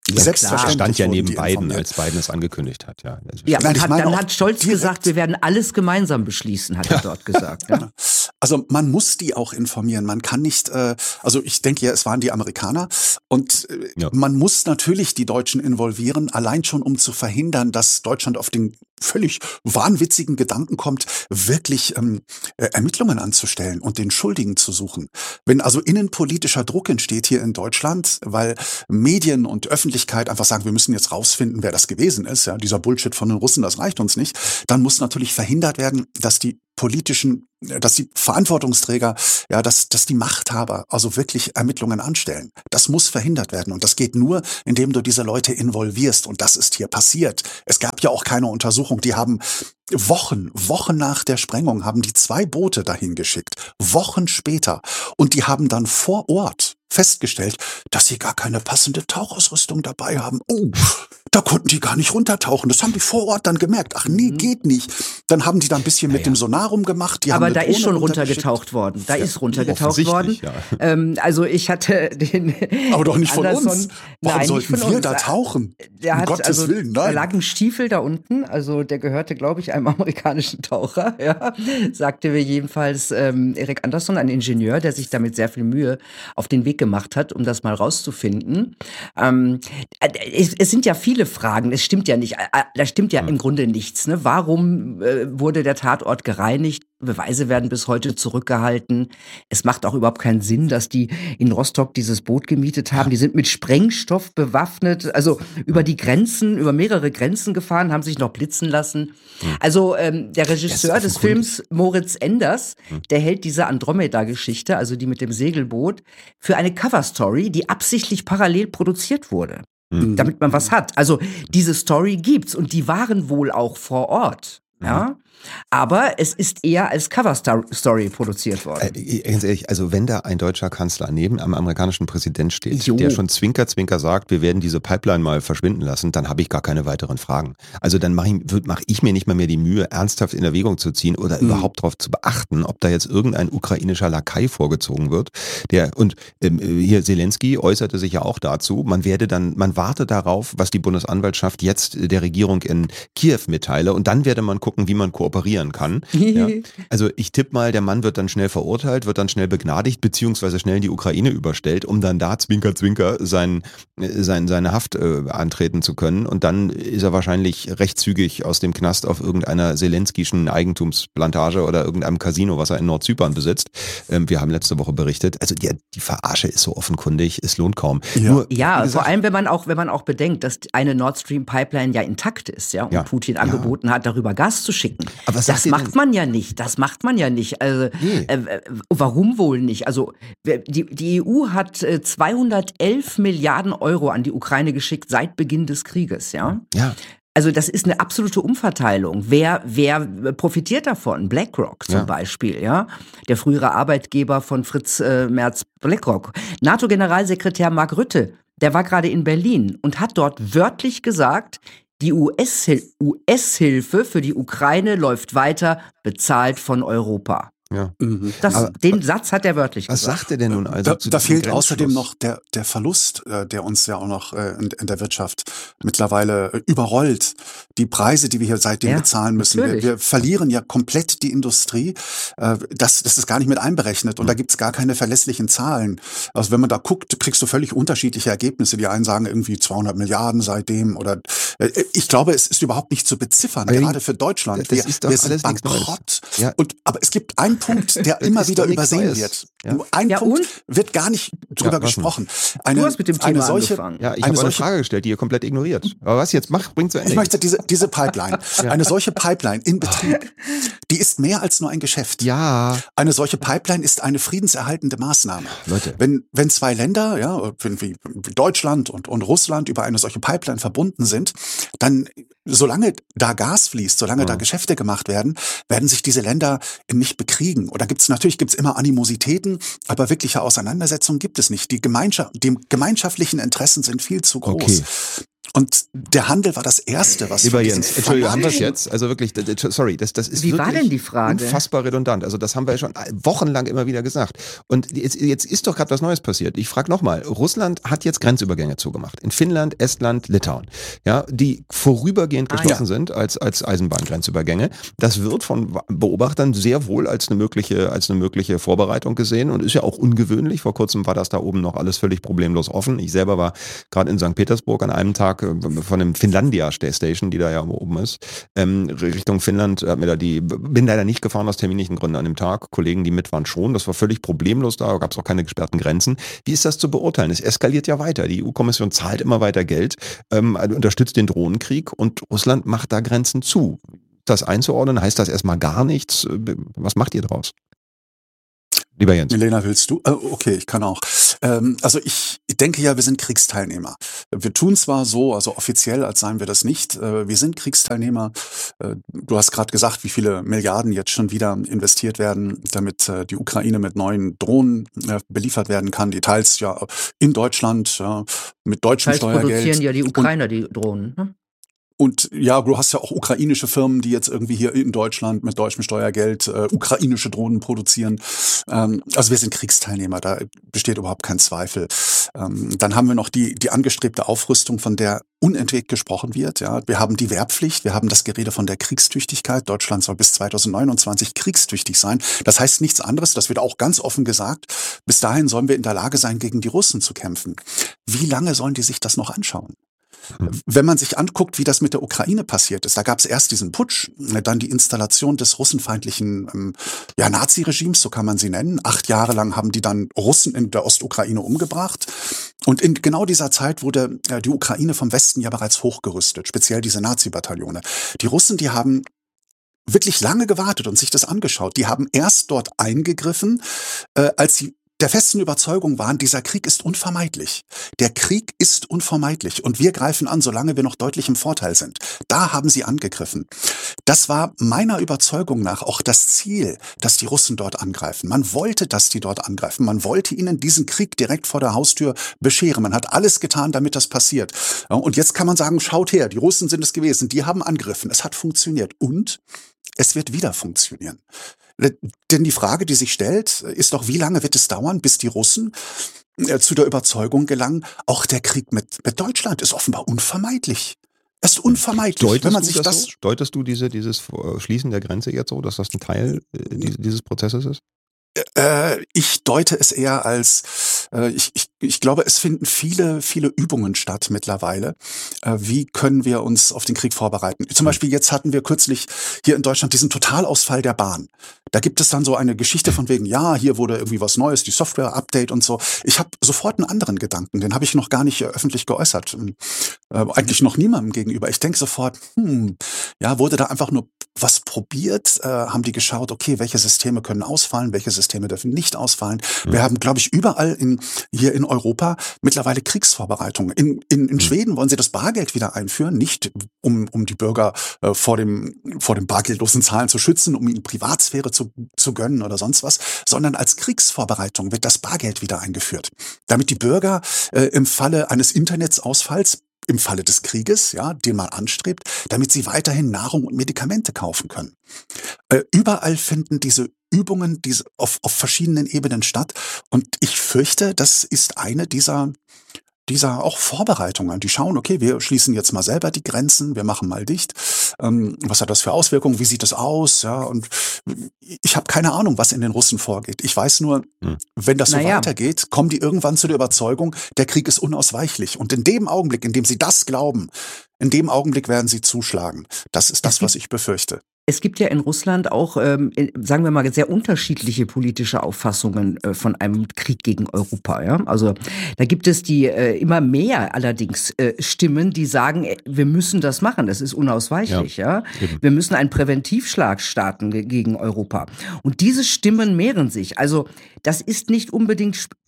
Ja, Selbstverständlich stand ja wurden neben die Biden, informiert. als Biden es angekündigt hat. Ja, Ja, Nein, und ich hat, meine dann auch hat Scholz direkt- gesagt, wir werden alles gemeinsam beschließen, hat er dort gesagt. Ja. Also man muss die auch informieren. Man kann nicht, äh, also ich denke ja, es waren die Amerikaner und äh, Ja. man muss natürlich die Deutschen involvieren, allein schon um zu verhindern, dass Deutschland auf den völlig wahnwitzigen Gedanken kommt, wirklich ähm, äh, Ermittlungen anzustellen und den Schuldigen zu suchen. Wenn also innenpolitischer Druck entsteht hier in Deutschland, weil Medien und Öffentlichkeit einfach sagen, wir müssen jetzt rausfinden, wer das gewesen ist, ja, dieser Bullshit von den Russen, das reicht uns nicht, dann muss natürlich verhindert werden, dass die politischen, dass die Verantwortungsträger, ja, dass, dass die Machthaber also wirklich Ermittlungen anstellen. Das muss verhindert werden und das geht nur, indem du diese Leute involvierst und das ist hier passiert. Es gab ja auch keine Untersuchung, die haben Wochen, Wochen nach der Sprengung haben die zwei Boote dahin geschickt, Wochen später und die haben dann vor Ort festgestellt, dass sie gar keine passende Tauchausrüstung dabei haben. Oh, da konnten die gar nicht runtertauchen. Das haben die vor Ort dann gemerkt. Ach nee, geht nicht. Dann haben die da ein bisschen mit ja. dem Sonarum gemacht. Die Aber haben da eine ist schon Drohne runtergetaucht worden. Da ist runtergetaucht worden. offensichtlich, ja. Ähm, also ich hatte den. Aber doch nicht von Anderson, uns. Warum Nein, sollten nicht von wir uns. da tauchen? Der Um hat, Gottes also, Willen, da nein. lag ein Stiefel da unten, also der gehörte, glaube ich, einem amerikanischen Taucher, ja, sagte mir jedenfalls ähm, Erik Anderson, ein Ingenieur, der sich damit sehr viel Mühe auf den Weg gemacht hat, um das mal rauszufinden. Ähm, es, es sind ja viele Fragen, es stimmt ja nicht, äh, da stimmt ja im Grunde nichts. Ne? Warum äh, wurde der Tatort gereinigt? Beweise werden bis heute zurückgehalten. Es macht auch überhaupt keinen Sinn, dass die in Rostock dieses Boot gemietet haben. Die sind mit Sprengstoff bewaffnet, also über die Grenzen, über mehrere Grenzen gefahren, haben sich noch blitzen lassen. Also ähm, der Regisseur Das ist des offenkundig. Films, Moritz Enders, der hält diese Andromeda-Geschichte, also die mit dem Segelboot, für eine Coverstory, die absichtlich parallel produziert wurde. Mhm. Damit man was hat. Also diese Story gibt's und die waren wohl auch vor Ort. Ja, aber es ist eher als Cover-Story produziert worden. Äh, ganz ehrlich, also wenn da ein deutscher Kanzler neben einem amerikanischen Präsident steht, Jo. der schon zwinker, zwinker sagt, wir werden diese Pipeline mal verschwinden lassen, dann habe ich gar keine weiteren Fragen. Also dann mache ich, mach ich mir nicht mal mehr die Mühe, ernsthaft in Erwägung zu ziehen oder Mhm. überhaupt darauf zu beachten, ob da jetzt irgendein ukrainischer Lakai vorgezogen wird. Der und ähm, hier Zelensky äußerte sich ja auch dazu, man werde dann, man warte darauf, was die Bundesanwaltschaft jetzt der Regierung in Kiew mitteile und dann werde man gucken, wie man kooperieren kann. Ja. Also ich tippe mal, der Mann wird dann schnell verurteilt, wird dann schnell begnadigt, beziehungsweise schnell in die Ukraine überstellt, um dann da zwinker, zwinker sein, sein, seine Haft äh, antreten zu können. Und dann ist er wahrscheinlich recht zügig aus dem Knast auf irgendeiner Zelenskischen Eigentumsplantage oder irgendeinem Casino, was er in Nordzypern besitzt. Ähm, wir haben letzte Woche berichtet. Also die, die Verarsche ist so offenkundig, es lohnt kaum. Ja. Nur, Ja, wie gesagt, vor allem, wenn man auch, wenn man auch bedenkt, dass eine Nord Stream Pipeline ja intakt ist, ja, und Ja. Putin Ja. angeboten hat, darüber Gas zu schicken. Aber was sagt das ihr macht denn? man ja nicht. Das macht man ja nicht. Also, Nee. äh, äh, warum wohl nicht? Also die, die E U hat äh, zweihundertelf Milliarden Euro an die Ukraine geschickt seit Beginn des Krieges, ja. Ja. Also das ist eine absolute Umverteilung. Wer, wer profitiert davon? BlackRock zum Ja. Beispiel, ja, der frühere Arbeitgeber von Fritz äh, Merz, BlackRock. NATO-Generalsekretär Mark Rutte, der war gerade in Berlin und hat dort wörtlich gesagt, die U S-Hil- U S-Hilfe für die Ukraine läuft weiter, bezahlt von Europa. Ja. Mhm. Das, Aber- den Satz hat er wörtlich Was gesagt. sagt er denn nun also? Da, zu da diesem fehlt Grenzschluss? außerdem noch der, der Verlust, äh, der uns ja auch noch äh, in, in der Wirtschaft mittlerweile äh, überrollt. Die Preise, die wir hier seitdem Ja, bezahlen müssen. Wir, natürlich. wir verlieren ja komplett die Industrie. Äh, das, das ist gar nicht mit einberechnet und da gibt's gar keine verlässlichen Zahlen. Also wenn man da guckt, kriegst du völlig unterschiedliche Ergebnisse. Die einen sagen irgendwie zweihundert Milliarden seitdem oder äh, ich glaube, es ist überhaupt nicht zu beziffern, Aber gerade für Deutschland. das Wir, ist doch wir sind alles nichts Neues. bankrott. Ja. Und, aber es gibt einen Punkt, der immer ist wieder doch nichts übersehen Neues. wird. Ja. Nur ein Ja, Punkt und? wird gar nicht drüber Ja, was gesprochen. Eine, Du hast mit dem eine Thema solche, angefangen. Ja, ich eine habe eine solche, Frage gestellt, die ihr komplett ignoriert. Aber was jetzt? Mach, bring zu Ende. ich möchte diese, diese Pipeline, eine solche Pipeline in Betrieb, die ist mehr als nur ein Geschäft. Ja, Eine solche Pipeline ist eine friedenserhaltende Maßnahme. Leute. Wenn, wenn zwei Länder, ja, wenn wie wie Deutschland und, und Russland über eine solche Pipeline verbunden sind, dann, solange da Gas fließt, solange da Geschäfte gemacht werden, werden sich diese Länder nicht bekriegen. Oder gibt's natürlich gibt's immer Animositäten, aber wirkliche Auseinandersetzungen gibt es nicht. Die Gemeinschaft, die gemeinschaftlichen Interessen sind viel zu groß. Okay. Und der Handel war das Erste, was... Lieber Jens, Entschuldigung, haben wir es jetzt? Also wirklich, sorry, das, das ist Wie wirklich war denn die Frage? Unfassbar redundant. Also das haben wir schon wochenlang immer wieder gesagt. Und jetzt, jetzt ist doch gerade was Neues passiert. Ich frage nochmal, Russland hat jetzt Grenzübergänge zugemacht. In Finnland, Estland, Litauen. Ja, die vorübergehend geschlossen ah, ja. sind als, als Eisenbahngrenzübergänge. Das wird von Beobachtern sehr wohl als eine mögliche, als eine mögliche Vorbereitung gesehen und ist ja auch ungewöhnlich. Vor kurzem war das da oben noch alles völlig problemlos offen. Ich selber war gerade in Sankt Petersburg an einem Tag von dem Finlandia Station, die da ja oben ist, ähm, Richtung Finnland, hat mir da die, bin leider nicht gefahren aus terminlichen Gründen an dem Tag, Kollegen, die mit waren schon, das war völlig problemlos da, gab es auch keine gesperrten Grenzen. Wie ist das zu beurteilen? Es eskaliert ja weiter, die E U-Kommission zahlt immer weiter Geld, ähm, unterstützt den Drohnenkrieg und Russland macht da Grenzen zu. Das einzuordnen, heißt das erstmal gar nichts? Was macht ihr draus? Lieber Jens. Milena, willst du? Oh, okay, ich kann auch. Ähm, also ich, ich denke ja, wir sind Kriegsteilnehmer. Wir tun zwar so, also offiziell, als seien wir das nicht. Äh, wir sind Kriegsteilnehmer. Äh, du hast gerade gesagt, wie viele Milliarden jetzt schon wieder investiert werden, damit äh, die Ukraine mit neuen Drohnen äh, beliefert werden kann. Die teils ja in Deutschland äh, mit deutschem teils Steuergeld. produzieren ja die Ukrainer und, die Drohnen, ne? Und ja, du hast ja auch ukrainische Firmen, die jetzt irgendwie hier in Deutschland mit deutschem Steuergeld äh, ukrainische Drohnen produzieren. Ähm, also wir sind Kriegsteilnehmer, da besteht überhaupt kein Zweifel. Ähm, dann haben wir noch die die angestrebte Aufrüstung, von der unentwegt gesprochen wird. Ja, wir haben die Wehrpflicht, wir haben das Gerede von der Kriegstüchtigkeit. Deutschland soll bis zweitausendneunundzwanzig kriegstüchtig sein. Das heißt nichts anderes, das wird auch ganz offen gesagt. Bis dahin sollen wir in der Lage sein, gegen die Russen zu kämpfen. Wie lange sollen die sich das noch anschauen? Wenn man sich anguckt, wie das mit der Ukraine passiert ist, da gab es erst diesen Putsch, dann die Installation des russenfeindlichen ähm, ja, Nazi-Regimes, so kann man sie nennen. Acht Jahre lang haben die dann Russen in der Ostukraine umgebracht. Und in genau dieser Zeit wurde äh, die Ukraine vom Westen ja bereits hochgerüstet, speziell diese Nazi-Bataillone. Die Russen, die haben wirklich lange gewartet und sich das angeschaut. Die haben erst dort eingegriffen, äh, als sie der festen Überzeugung waren, dieser Krieg ist unvermeidlich. Der Krieg ist unvermeidlich und wir greifen an, solange wir noch deutlich im Vorteil sind. Da haben sie angegriffen. Das war meiner Überzeugung nach auch das Ziel, dass die Russen dort angreifen. Man wollte, dass die dort angreifen. Man wollte ihnen diesen Krieg direkt vor der Haustür bescheren. Man hat alles getan, damit das passiert. Und jetzt kann man sagen, schaut her, die Russen sind es gewesen, die haben angegriffen. Es hat funktioniert und es wird wieder funktionieren. Denn die Frage, die sich stellt, ist doch, wie lange wird es dauern, bis die Russen äh, zu der Überzeugung gelangen, auch der Krieg mit, mit Deutschland ist offenbar unvermeidlich. Es ist unvermeidlich, Deutest wenn man du sich das, das... So? Deutest du diese, dieses Schließen der Grenze jetzt so, dass das ein Teil äh, dieses Prozesses ist? Äh, ich deute es eher als, äh, ich, ich, ich glaube, es finden viele, viele Übungen statt mittlerweile. Äh, wie können wir uns auf den Krieg vorbereiten? Zum Beispiel jetzt hatten wir kürzlich hier in Deutschland diesen Totalausfall der Bahn. Da gibt es dann so eine Geschichte von wegen, ja, hier wurde irgendwie was Neues, die Software-Update und so. Ich habe sofort einen anderen Gedanken, den habe ich noch gar nicht äh, öffentlich geäußert. Äh, eigentlich noch niemandem gegenüber. Ich denke sofort, hm, ja, wurde da einfach nur was probiert? Äh, haben die geschaut, okay, welche Systeme können ausfallen, welche Systeme dürfen nicht ausfallen? Mhm. Wir haben, glaube ich, überall in, hier in Europa mittlerweile Kriegsvorbereitungen. In, in, in mhm. Schweden wollen sie das Bargeld wieder einführen, nicht um, um die Bürger äh, vor dem, vor dem bargeldlosen Zahlen zu schützen, um ihnen Privatsphäre zu, zu gönnen oder sonst was, sondern als Kriegsvorbereitung wird das Bargeld wieder eingeführt. Damit die Bürger äh, im Falle eines Internetsausfalls, im Falle des Krieges, ja, den man anstrebt, damit sie weiterhin Nahrung und Medikamente kaufen können. Äh, überall finden diese Übungen diese auf, auf verschiedenen Ebenen statt. Und ich fürchte, das ist eine dieser dieser auch Vorbereitungen. Die schauen, okay, wir schließen jetzt mal selber die Grenzen, wir machen mal dicht. Ähm, was hat das für Auswirkungen? Wie sieht das aus? Ja, und ich habe keine Ahnung, was in den Russen vorgeht. Ich weiß nur, hm. wenn das so naja. weitergeht, kommen die irgendwann zu der Überzeugung, der Krieg ist unausweichlich. Und in dem Augenblick, in dem sie das glauben, in dem Augenblick werden sie zuschlagen. Das ist das, was ich befürchte. Es gibt ja in Russland auch, ähm, sagen wir mal, sehr unterschiedliche politische Auffassungen äh, von einem Krieg gegen Europa. Ja? Also da gibt es die äh, immer mehr allerdings äh, Stimmen, die sagen, äh, wir müssen das machen, das ist unausweichlich. Ja, ja? Wir müssen einen Präventivschlag starten ge- gegen Europa. Und diese Stimmen mehren sich. Also das ist nicht unbedingt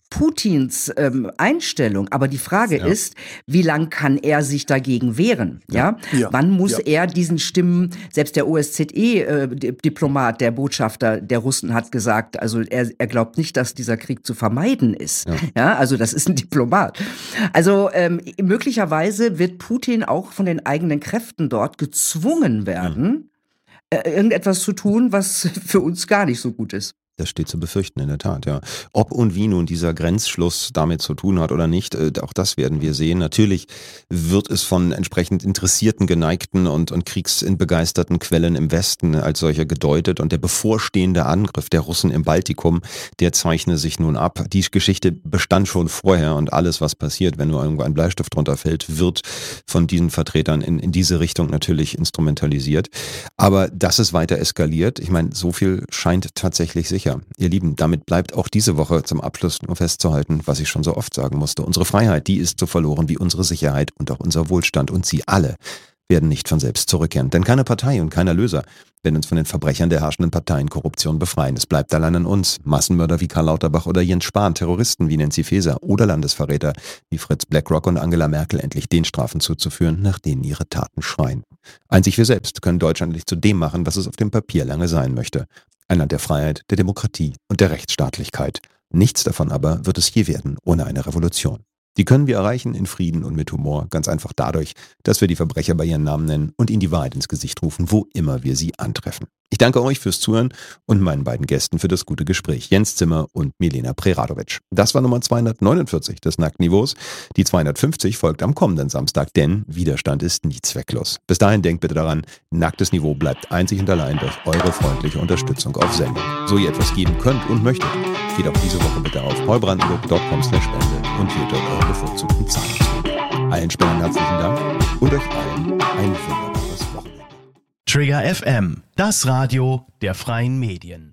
Putins ähm, Einstellung. Aber die Frage Ja. ist, wie lang kann er sich dagegen wehren? Ja. ja? Ja. Wann muss Ja. er diesen Stimmen, selbst der O S Z E-Diplomat, der Botschafter der Russen hat gesagt, also er, er glaubt nicht, dass dieser Krieg zu vermeiden ist. Ja, ja also das ist ein Diplomat. Also ähm, möglicherweise wird Putin auch von den eigenen Kräften dort gezwungen werden, ja. äh, irgendetwas zu tun, was für uns gar nicht so gut ist. Das steht zu befürchten, in der Tat, ja. Ob und wie nun dieser Grenzschluss damit zu tun hat oder nicht, äh, auch das werden wir sehen. Natürlich wird es von entsprechend interessierten, geneigten und, und kriegsbegeisterten Quellen im Westen als solcher gedeutet. Und der bevorstehende Angriff der Russen im Baltikum, der zeichne sich nun ab. Die Geschichte bestand schon vorher und alles, was passiert, wenn nur irgendwo ein Bleistift drunter fällt, wird von diesen Vertretern in, in diese Richtung natürlich instrumentalisiert. Aber dass es weiter eskaliert, ich meine, so viel scheint tatsächlich sicher. Ihr Lieben, damit bleibt auch diese Woche zum Abschluss nur festzuhalten, was ich schon so oft sagen musste. Unsere Freiheit, die ist so verloren wie unsere Sicherheit und auch unser Wohlstand. Und sie alle werden nicht von selbst zurückkehren. Denn keine Partei und kein Erlöser werden uns von den Verbrechern der herrschenden Parteien Korruption befreien. Es bleibt allein an uns. Massenmörder wie Karl Lauterbach oder Jens Spahn, Terroristen wie Nancy Faeser oder Landesverräter wie Fritz Blackrock und Angela Merkel endlich den Strafen zuzuführen, nach denen ihre Taten schreien. Einzig wir selbst können Deutschland endlich zu dem machen, was es auf dem Papier lange sein möchte. Ein Land der Freiheit, der Demokratie und der Rechtsstaatlichkeit. Nichts davon aber wird es je werden ohne eine Revolution. Die können wir erreichen in Frieden und mit Humor, ganz einfach dadurch, dass wir die Verbrecher bei ihren Namen nennen und ihnen die Wahrheit ins Gesicht rufen, wo immer wir sie antreffen. Ich danke euch fürs Zuhören und meinen beiden Gästen für das gute Gespräch, Jens Zimmer und Milena Preradovic. Das war Nummer zweihundertneunundvierzig des Nacktniveaus. Die zweihundertfünfzig folgt am kommenden Samstag, denn Widerstand ist nie zwecklos. Bis dahin denkt bitte daran, nacktes Niveau bleibt einzig und allein durch eure freundliche Unterstützung auf Sendung. So ihr etwas geben könnt und möchtet, geht auch diese Woche bitte auf paulbrandenburg punkt com slash spende und wählt dort eure bevorzugten Zahlungswege. Allen Spendern herzlichen Dank und euch allen ein wunderbares Wochenende. Trigger F M, das Radio der freien Medien.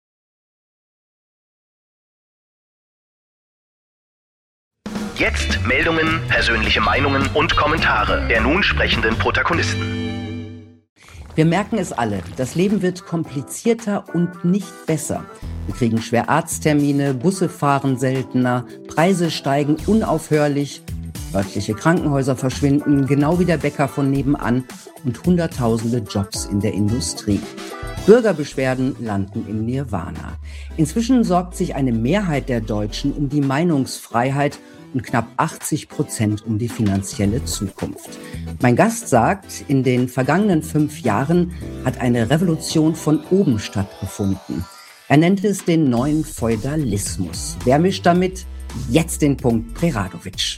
Jetzt Meldungen, persönliche Meinungen und Kommentare der nun sprechenden Protagonisten. Wir merken es alle, das Leben wird komplizierter und nicht besser. Wir kriegen schwer Arzttermine, Busse fahren seltener, Preise steigen unaufhörlich, örtliche Krankenhäuser verschwinden, genau wie der Bäcker von nebenan und hunderttausende Jobs in der Industrie. Bürgerbeschwerden landen im Nirvana. Inzwischen sorgt sich eine Mehrheit der Deutschen um die Meinungsfreiheit und knapp achtzig Prozent um die finanzielle Zukunft. Mein Gast sagt, in den vergangenen fünf Jahren hat eine Revolution von oben stattgefunden. Er nennt es den neuen Feudalismus. Wer mischt damit? Jetzt den Punkt Preradovic.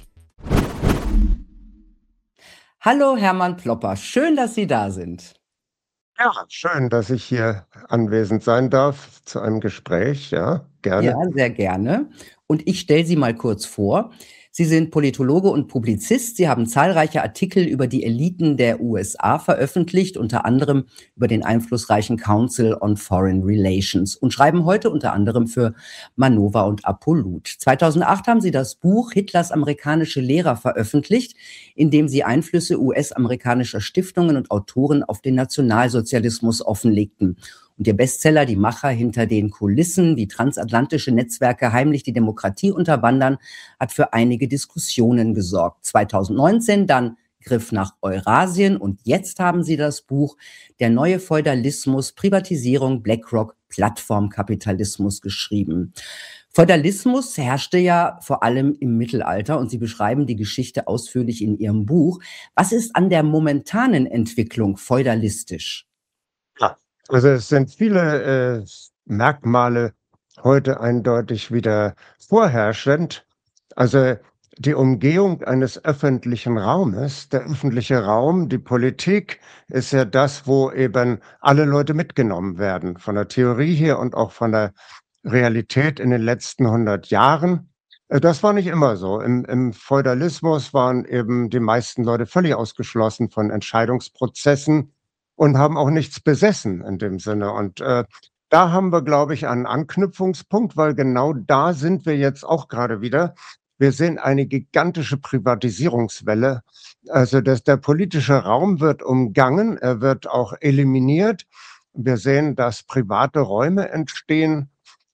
Hallo Hermann Plopper, schön, dass Sie da sind. Ja, schön, dass ich hier anwesend sein darf zu einem Gespräch. Ja, gerne. Ja, sehr gerne. Und ich stelle Sie mal kurz vor. Sie sind Politologe und Publizist. Sie haben zahlreiche Artikel über die Eliten der U S A veröffentlicht, unter anderem über den einflussreichen Council on Foreign Relations und schreiben heute unter anderem für Manova und Apollut. zweitausendacht haben Sie das Buch Hitlers amerikanische Lehrer veröffentlicht, in dem Sie Einflüsse U S-amerikanischer Stiftungen und Autoren auf den Nationalsozialismus offenlegten. Und Ihr Bestseller Die Macher hinter den Kulissen, wie transatlantische Netzwerke heimlich die Demokratie unterwandern, hat für einige Diskussionen gesorgt. zweitausendneunzehn dann Griff nach Eurasien und jetzt haben Sie das Buch Der neue Feudalismus, Privatisierung, BlackRock, Plattformkapitalismus geschrieben. Feudalismus herrschte ja vor allem im Mittelalter und Sie beschreiben die Geschichte ausführlich in Ihrem Buch. Was ist an der momentanen Entwicklung feudalistisch? Ja. Also es sind viele äh, Merkmale heute eindeutig wieder vorherrschend. Also die Umgehung eines öffentlichen Raumes, der öffentliche Raum, die Politik ist ja das, wo eben alle Leute mitgenommen werden, von der Theorie her und auch von der Realität in den letzten hundert Jahren. Äh, Das war nicht immer so. Im, Im Feudalismus waren eben die meisten Leute völlig ausgeschlossen von Entscheidungsprozessen und haben auch nichts besessen in dem Sinne. Und äh, da haben wir, glaube ich, einen Anknüpfungspunkt, weil genau da sind wir jetzt auch gerade wieder. Wir sehen eine gigantische Privatisierungswelle. Also das, der politische Raum wird umgangen, er wird auch eliminiert. Wir sehen, dass private Räume entstehen,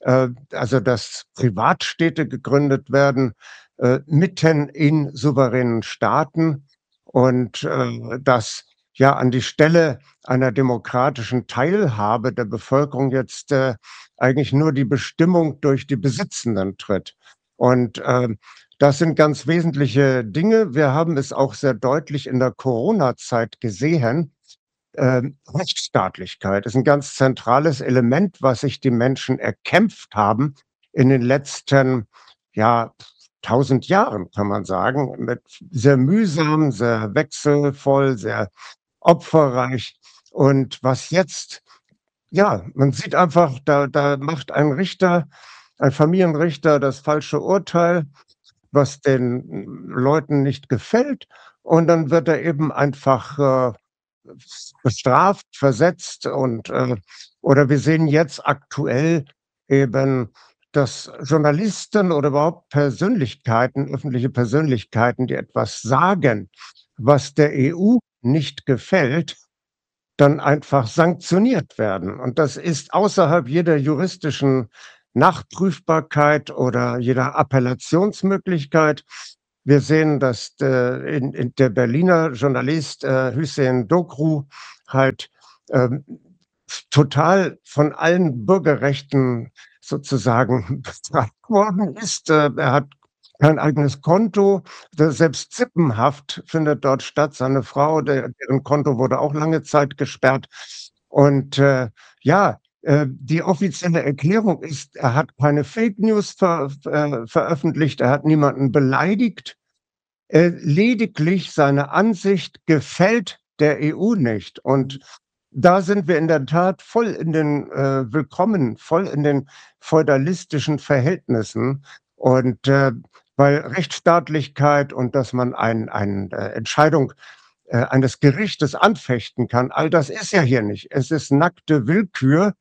äh, also dass Privatstädte gegründet werden, äh, mitten in souveränen Staaten und äh, dass ja an die Stelle einer demokratischen Teilhabe der Bevölkerung jetzt äh, eigentlich nur die Bestimmung durch die Besitzenden tritt. Und äh, das sind ganz wesentliche Dinge. Wir haben es auch sehr deutlich in der Corona-Zeit gesehen. Ähm, Rechtsstaatlichkeit ist ein ganz zentrales Element, was sich die Menschen erkämpft haben in den letzten, ja, tausend Jahren, kann man sagen, mit sehr mühsam, sehr wechselvoll, sehr opferreich. Und was jetzt, ja, man sieht einfach, da, da macht ein Richter, ein Familienrichter das falsche Urteil, was den Leuten nicht gefällt. Und dann wird er eben einfach äh, bestraft, versetzt und äh, oder wir sehen jetzt aktuell eben, dass Journalisten oder überhaupt Persönlichkeiten, öffentliche Persönlichkeiten, die etwas sagen, was der E U nicht gefällt, dann einfach sanktioniert werden. Und das ist außerhalb jeder juristischen Nachprüfbarkeit oder jeder Appellationsmöglichkeit. Wir sehen, dass äh, in, in der Berliner Journalist äh, Hüseyin Dokru halt ähm, total von allen Bürgerrechten sozusagen bestraft worden ist. Äh, er hat kein eigenes Konto. Selbst Zippenhaft findet dort statt. Seine Frau, der, deren Konto wurde auch lange Zeit gesperrt. Und äh, ja, äh, die offizielle Erklärung ist, er hat keine Fake News ver, äh, veröffentlicht, er hat niemanden beleidigt. Äh, lediglich seine Ansicht gefällt der E U nicht. Und da sind wir in der Tat voll in den äh, willkommen, voll in den feudalistischen Verhältnissen. Und äh, weil Rechtsstaatlichkeit und dass man eine ein, äh, Entscheidung äh, eines Gerichtes anfechten kann, all das ist ja hier nicht. Es ist nackte Willkür.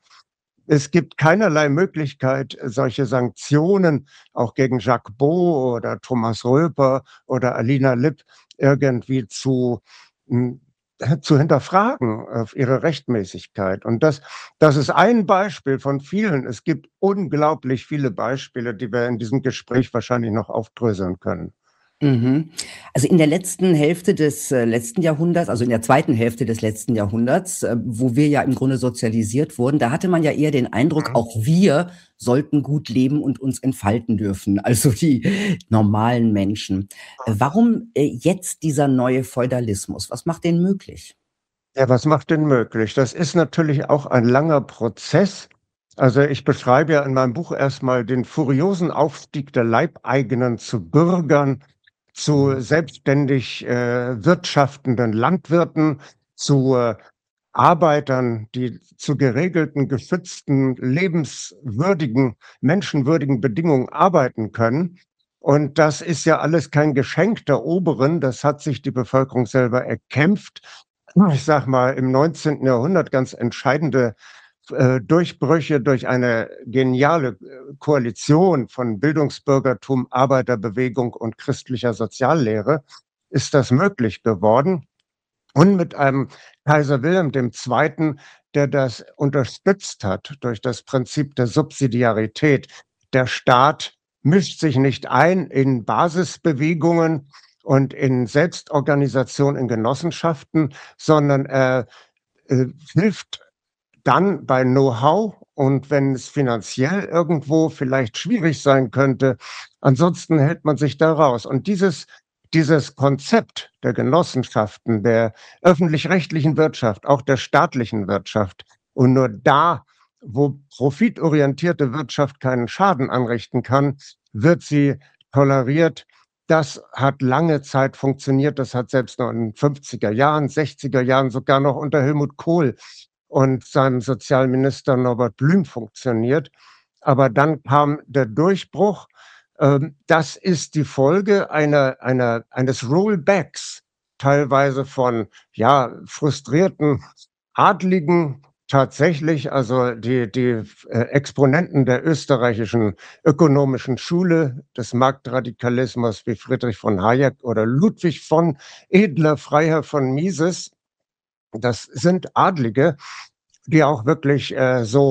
Es gibt keinerlei Möglichkeit, solche Sanktionen auch gegen Jacques Beau oder Thomas Röper oder Alina Lipp irgendwie zu, hm, zu hinterfragen auf ihre Rechtmäßigkeit. Und das, das ist ein Beispiel von vielen. Es gibt unglaublich viele Beispiele, die wir in diesem Gespräch wahrscheinlich noch aufdröseln können. Mhm. Also in der letzten Hälfte des äh, letzten Jahrhunderts, also in der zweiten Hälfte des letzten Jahrhunderts, äh, wo wir ja im Grunde sozialisiert wurden, da hatte man ja eher den Eindruck, Mhm. auch wir sollten gut leben und uns entfalten dürfen, also die normalen Menschen. Äh, warum äh, jetzt dieser neue Feudalismus? Was macht den möglich? Ja, was macht den möglich? Das ist natürlich auch ein langer Prozess. Also ich beschreibe ja in meinem Buch erstmal den furiosen Aufstieg der Leibeigenen zu Bürgern, zu selbstständig äh, wirtschaftenden Landwirten, zu äh, Arbeitern, die zu geregelten, geschützten, lebenswürdigen, menschenwürdigen Bedingungen arbeiten können. Und das ist ja alles kein Geschenk der Oberen, das hat sich die Bevölkerung selber erkämpft. Ich sag mal, im neunzehnten Jahrhundert ganz entscheidende äh, Durchbrüche durch eine geniale äh, Koalition von Bildungsbürgertum, Arbeiterbewegung und christlicher Soziallehre ist das möglich geworden. Und mit einem Kaiser Wilhelm der Zweite., der das unterstützt hat durch das Prinzip der Subsidiarität. Der Staat mischt sich nicht ein in Basisbewegungen und in Selbstorganisation in Genossenschaften, sondern er äh, hilft dann bei Know-how und wenn es finanziell irgendwo vielleicht schwierig sein könnte, ansonsten hält man sich da raus. Und dieses, dieses Konzept der Genossenschaften, der öffentlich-rechtlichen Wirtschaft, auch der staatlichen Wirtschaft und nur da, wo profitorientierte Wirtschaft keinen Schaden anrichten kann, wird sie toleriert. Das hat lange Zeit funktioniert. Das hat selbst noch in den fünfziger Jahren, sechziger Jahren, sogar noch unter Helmut Kohl und seinem Sozialminister Norbert Blüm funktioniert. Aber dann kam der Durchbruch. Ähm, das ist die Folge einer, einer, eines Rollbacks, teilweise von ja, frustrierten Adligen, tatsächlich, also die, die äh, Exponenten der österreichischen ökonomischen Schule, des Marktradikalismus wie Friedrich von Hayek oder Ludwig von Edler, Freiherr von Mises. Das sind Adlige, die auch wirklich äh, so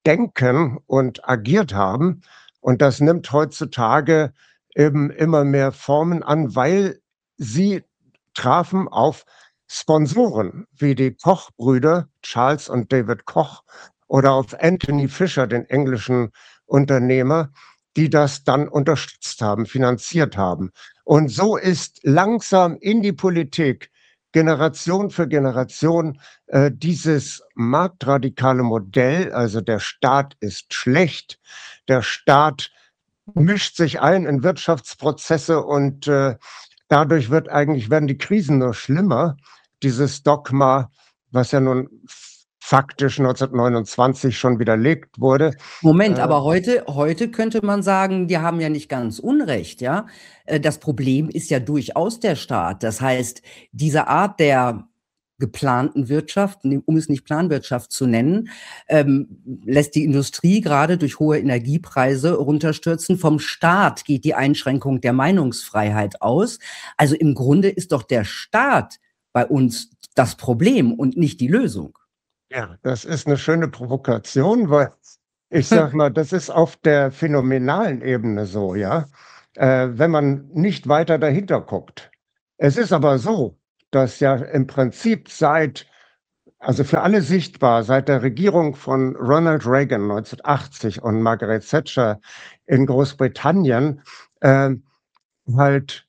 denken und agiert haben. Und das nimmt heutzutage eben immer mehr Formen an, weil sie trafen auf Sponsoren wie die Koch-Brüder, Charles und David Koch, oder auf Anthony Fisher, den englischen Unternehmer, die das dann unterstützt haben, finanziert haben. Und so ist langsam in die Politik Generation für Generation äh, dieses marktradikale Modell, also der Staat ist schlecht, der Staat mischt sich ein in Wirtschaftsprozesse und äh, dadurch wird eigentlich, werden die Krisen nur schlimmer. Dieses Dogma, was ja nun faktisch neunzehnhundertneunundzwanzig schon widerlegt wurde. Moment, Äh, aber heute, heute könnte man sagen, die haben ja nicht ganz Unrecht, ja. Äh, Das Problem ist ja durchaus der Staat. Das heißt, diese Art der geplanten Wirtschaft, um es nicht Planwirtschaft zu nennen, ähm, lässt die Industrie gerade durch hohe Energiepreise runterstürzen. Vom Staat geht die Einschränkung der Meinungsfreiheit aus. Also im Grunde ist doch der Staat bei uns das Problem und nicht die Lösung. Ja, das ist eine schöne Provokation, weil ich sag mal, das ist auf der phänomenalen Ebene so, ja, äh, wenn man nicht weiter dahinter guckt. Es ist aber so, dass ja im Prinzip seit, also für alle sichtbar, seit der Regierung von Ronald Reagan neunzehnhundertachtzig und Margaret Thatcher in Großbritannien äh, halt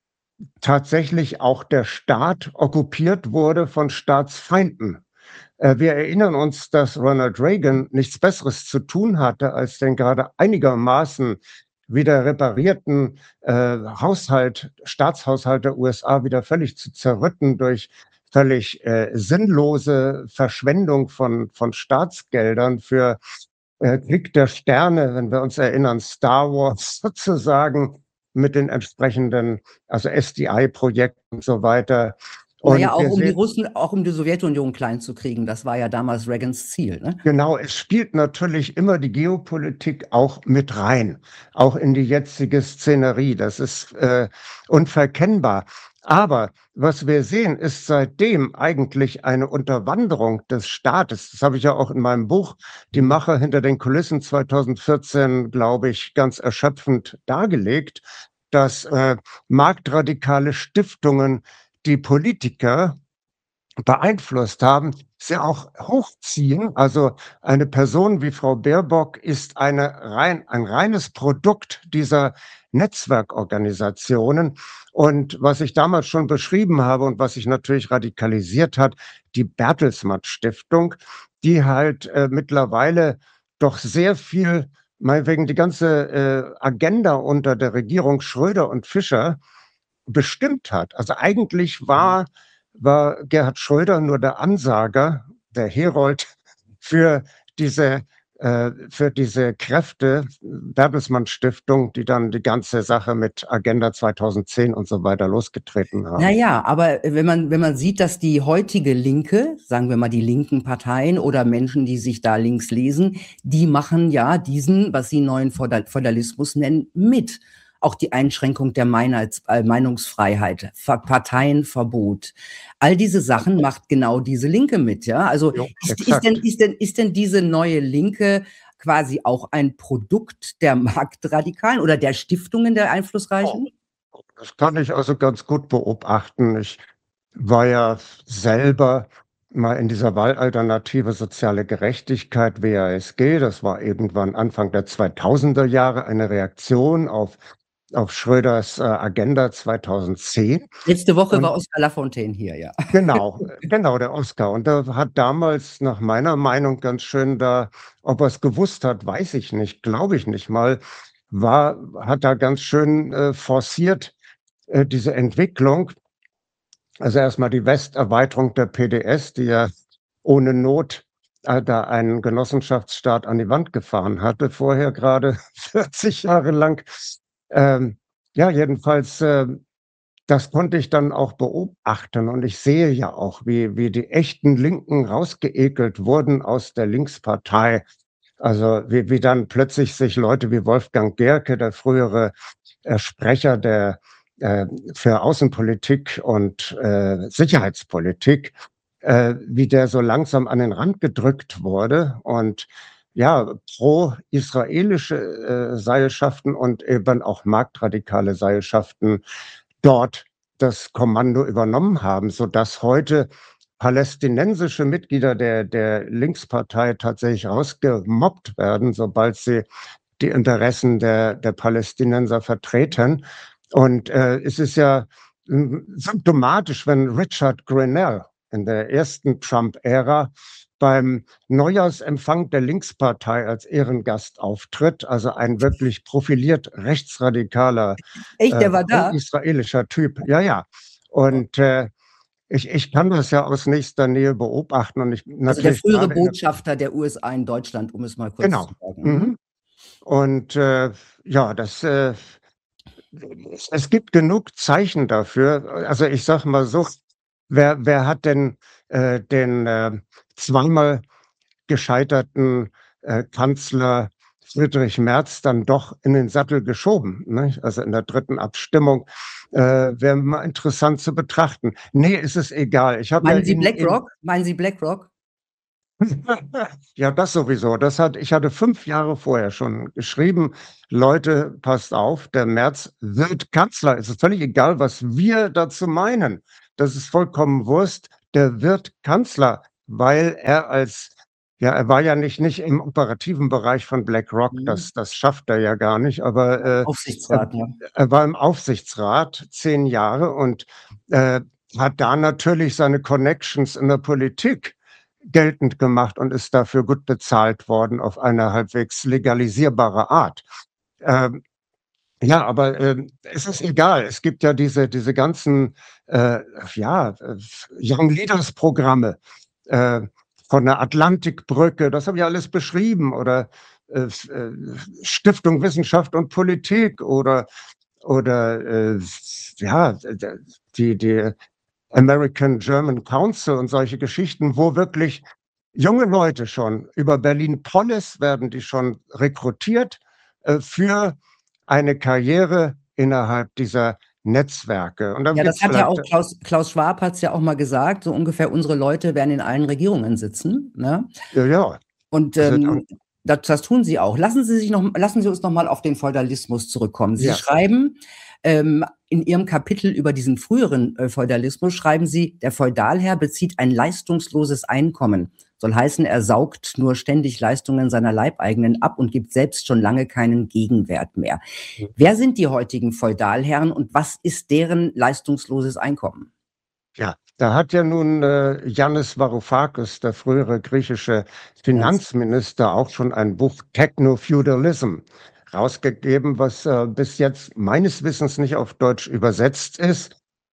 tatsächlich auch der Staat okkupiert wurde von Staatsfeinden. Wir erinnern uns, dass Ronald Reagan nichts Besseres zu tun hatte, als den gerade einigermaßen wieder reparierten äh, Haushalt, Staatshaushalt der U S A wieder völlig zu zerrütten durch völlig äh, sinnlose Verschwendung von, von Staatsgeldern für äh, Krieg der Sterne, wenn wir uns erinnern, Star Wars sozusagen mit den entsprechenden, also S D I-Projekten und so weiter. Und naja, auch wir um die sehen- Russen, auch um die Sowjetunion klein zu kriegen. Das war ja damals Reagans Ziel, ne? Genau, es spielt natürlich immer die Geopolitik auch mit rein, auch in die jetzige Szenerie. Das ist äh, unverkennbar. Aber was wir sehen, ist seitdem eigentlich eine Unterwanderung des Staates. Das habe ich ja auch in meinem Buch Die Macher hinter den Kulissen zweitausendvierzehn, glaube ich, ganz erschöpfend dargelegt, dass äh, marktradikale Stiftungen die Politiker beeinflusst haben, sie auch hochziehen. Also eine Person wie Frau Baerbock ist eine rein, ein reines Produkt dieser Netzwerkorganisationen. Und was ich damals schon beschrieben habe und was sich natürlich radikalisiert hat, die Bertelsmann Stiftung, die halt äh, mittlerweile doch sehr viel, meinetwegen die ganze äh, Agenda unter der Regierung Schröder und Fischer bestimmt hat. Also eigentlich war war Gerhard Schröder nur der Ansager, der Herold für diese, äh, für diese Kräfte, Bertelsmann Stiftung, die dann die ganze Sache mit Agenda zweitausendzehn und so weiter losgetreten haben. Naja, aber wenn man, wenn man sieht, dass die heutige Linke, sagen wir mal die linken Parteien oder Menschen, die sich da links lesen, die machen ja diesen, was sie neuen Feudalismus nennen, mit. Auch die Einschränkung der Meinheits- äh, Meinungsfreiheit, Ver- Parteienverbot. All diese Sachen macht genau diese Linke mit, ja. Also Jo, ist, ist, exakt. denn, ist, denn, ist denn diese neue Linke quasi auch ein Produkt der Marktradikalen oder der Stiftungen der Einflussreichen? Das kann ich also ganz gut beobachten. Ich war ja selber mal in dieser Wahlalternative Soziale Gerechtigkeit, W A S G. Das war irgendwann Anfang der zweitausender Jahre eine Reaktion auf, auf Schröders äh, Agenda zweitausendzehn. Letzte Woche Und- war Oskar Lafontaine hier, ja. Genau, genau, der Oscar. Und der hat damals nach meiner Meinung ganz schön da, ob er es gewusst hat, weiß ich nicht, glaube ich nicht mal, war, hat da ganz schön äh, forciert äh, diese Entwicklung. Also erstmal die Westerweiterung der P D S, die ja ohne Not äh, da einen Genossenschaftsstaat an die Wand gefahren hatte, vorher gerade vierzig Jahre lang. Ähm, ja, jedenfalls, äh, das konnte ich dann auch beobachten. Und ich sehe ja auch, wie, wie die echten Linken rausgeekelt wurden aus der Linkspartei. Also wie, wie dann plötzlich sich Leute wie Wolfgang Gerke, der frühere äh, Sprecher der äh, für Außenpolitik und äh, Sicherheitspolitik, äh, wie der so langsam an den Rand gedrückt wurde und ja, pro-israelische äh, Seilschaften und eben auch marktradikale Seilschaften dort das Kommando übernommen haben, sodass heute palästinensische Mitglieder der, der Linkspartei tatsächlich rausgemobbt werden, sobald sie die Interessen der, der Palästinenser vertreten. Und äh, es ist ja äh, symptomatisch, wenn Richard Grenell in der ersten Trump-Ära beim Neujahrsempfang der Linkspartei als Ehrengast auftritt, also ein wirklich profiliert rechtsradikaler, Echt, der äh, war da? pro-israelischer Typ. Ja, ja. Und äh, ich, ich kann das ja aus nächster Nähe beobachten und ich Also der natürlich frühere gerade in der, Botschafter der U S A in Deutschland, um es mal kurz genau. zu sagen. Mhm. Mhm. Und äh, ja, das äh, es, es gibt genug Zeichen dafür. Also ich sage mal so, wer, wer hat denn äh, den äh, zweimal gescheiterten äh, Kanzler Friedrich Merz dann doch in den Sattel geschoben? Nicht? Also in der dritten Abstimmung äh, wäre mal interessant zu betrachten. Nee, ist es egal. Ich habe ja Meinen Sie in, in BlackRock? Meinen Sie BlackRock? Ja, das sowieso. Das hat, ich hatte fünf Jahre vorher schon geschrieben, Leute, passt auf, der Merz wird Kanzler. Es ist völlig egal, was wir dazu meinen. Das ist vollkommen Wurst. Der wird Kanzler, weil er als, ja, er war ja nicht, nicht im operativen Bereich von BlackRock, Mhm. das, das schafft er ja gar nicht, aber äh, er, Aufsichtsrat, ja. er war im Aufsichtsrat zehn Jahre und äh, hat da natürlich seine Connections in der Politik geltend gemacht und ist dafür gut bezahlt worden auf eine halbwegs legalisierbare Art. Ähm, ja, aber ähm, es ist egal. Es gibt ja diese, diese ganzen äh, ja, äh, Young Leaders Programme äh, von der Atlantikbrücke, das habe ich alles beschrieben, oder äh, äh, Stiftung Wissenschaft und Politik oder, oder äh, ja, die, die American German Council und solche Geschichten, wo wirklich junge Leute schon über Berlin-Polis werden die schon rekrutiert äh, für eine Karriere innerhalb dieser Netzwerke. Und dann Ja, gibt das es hat ja vielleicht, auch Klaus, Klaus Schwab hat es ja auch mal gesagt, so ungefähr unsere Leute werden in allen Regierungen sitzen. Ne? ja, ja, Und also, ähm, das, das tun Sie auch. Lassen Sie, sich noch, lassen Sie uns noch mal auf den Feudalismus zurückkommen. Sie ja, schreiben ähm, in Ihrem Kapitel über diesen früheren äh, Feudalismus, schreiben Sie, der Feudalherr bezieht ein leistungsloses Einkommen. Soll heißen, er saugt nur ständig Leistungen seiner Leibeigenen ab und gibt selbst schon lange keinen Gegenwert mehr. Wer sind die heutigen Feudalherren und was ist deren leistungsloses Einkommen? ja. Da hat ja nun äh, Yannis Varoufakis, der frühere griechische Finanzminister, auch schon ein Buch Techno-Feudalism rausgegeben, was äh, bis jetzt meines Wissens nicht auf Deutsch übersetzt ist.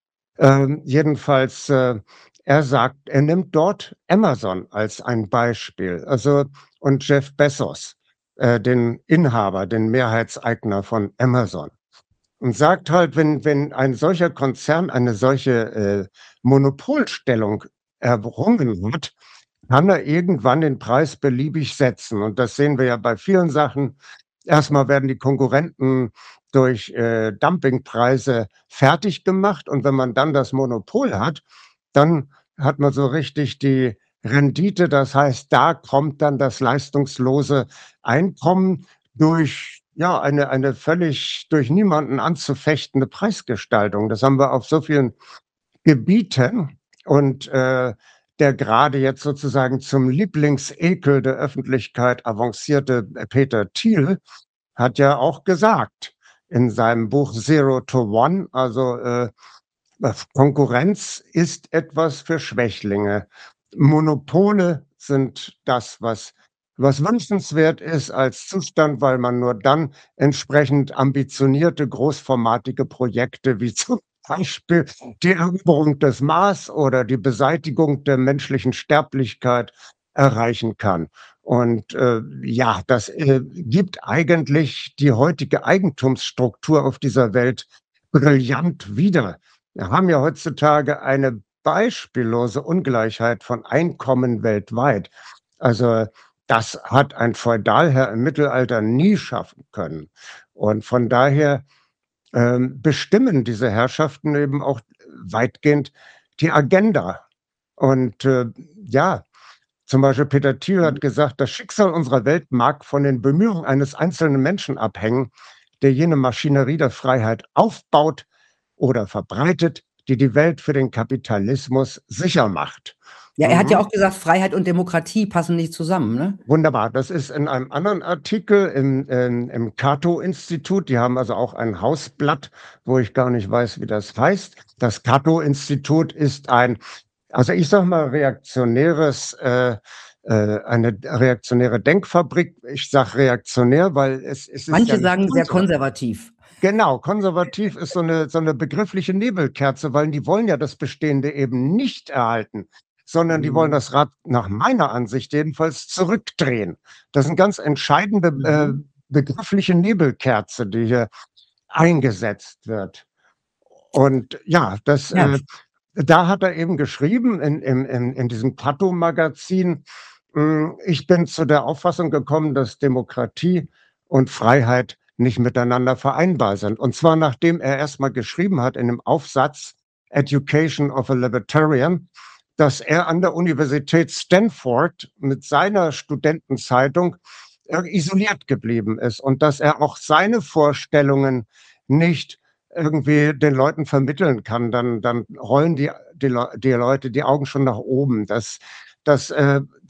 Ähm, jedenfalls, äh, er sagt, er nimmt dort Amazon als ein Beispiel, also und Jeff Bezos, äh, den Inhaber, den Mehrheitseigner von Amazon. Und sagt halt, wenn, wenn ein solcher Konzern eine solche äh, Monopolstellung errungen hat, kann er irgendwann den Preis beliebig setzen. Und das sehen wir ja bei vielen Sachen. Erstmal werden die Konkurrenten durch äh, Dumpingpreise fertig gemacht. Und wenn man dann das Monopol hat, dann hat man so richtig die Rendite. Das heißt, da kommt dann das leistungslose Einkommen durch ja, eine, eine völlig durch niemanden anzufechtende Preisgestaltung. Das haben wir auf so vielen Gebieten. Und äh, der gerade jetzt sozusagen zum Lieblingsekel der Öffentlichkeit avancierte Peter Thiel hat ja auch gesagt in seinem Buch Zero to One, also äh, Konkurrenz ist etwas für Schwächlinge. Monopole sind das, was, was wünschenswert ist als Zustand, weil man nur dann entsprechend ambitionierte, großformatige Projekte wie zum Beispiel die Eroberung des Mars oder die Beseitigung der menschlichen Sterblichkeit erreichen kann. Und äh, ja, das äh, gibt eigentlich die heutige Eigentumsstruktur auf dieser Welt brillant wieder. Wir haben ja heutzutage eine beispiellose Ungleichheit von Einkommen weltweit. Also das hat ein Feudalherr im Mittelalter nie schaffen können. Und von daher ähm, bestimmen diese Herrschaften eben auch weitgehend die Agenda. Und äh, ja, Zum Beispiel Peter Thiel hat gesagt, das Schicksal unserer Welt mag von den Bemühungen eines einzelnen Menschen abhängen, der jene Maschinerie der Freiheit aufbaut oder verbreitet, die die Welt für den Kapitalismus sicher macht. Ja, er hat ja Mhm. auch gesagt, Freiheit und Demokratie passen nicht zusammen, ne? Wunderbar. Das ist in einem anderen Artikel im, im, im Cato-Institut. Die haben also auch ein Hausblatt, wo ich gar nicht weiß, wie das heißt. Das Cato-Institut ist ein, also ich sag mal, reaktionäres, äh, äh, eine reaktionäre Denkfabrik. Ich sag reaktionär, weil es, es ist Manche ja nicht sagen sehr konservativ. konservativ. Genau, konservativ ist so eine, so eine begriffliche Nebelkerze, weil die wollen ja das Bestehende eben nicht erhalten, sondern die wollen Mhm. das Rad nach meiner Ansicht jedenfalls zurückdrehen. Das ist eine ganz entscheidende äh, Mhm. begriffliche Nebelkerze, die hier eingesetzt wird. Und ja, das, Ja. äh, da hat er eben geschrieben in, in, in, in diesem Cato-Magazin, mh, ich bin zu der Auffassung gekommen, dass Demokratie und Freiheit nicht miteinander vereinbar sind. Und zwar nachdem er erstmal geschrieben hat in dem Aufsatz Education of a Libertarian, dass er an der Universität Stanford mit seiner Studentenzeitung äh, isoliert geblieben ist und dass er auch seine Vorstellungen nicht irgendwie den Leuten vermitteln kann, dann, dann rollen die, die, Le- die Leute die Augen schon nach oben. Das, das, äh,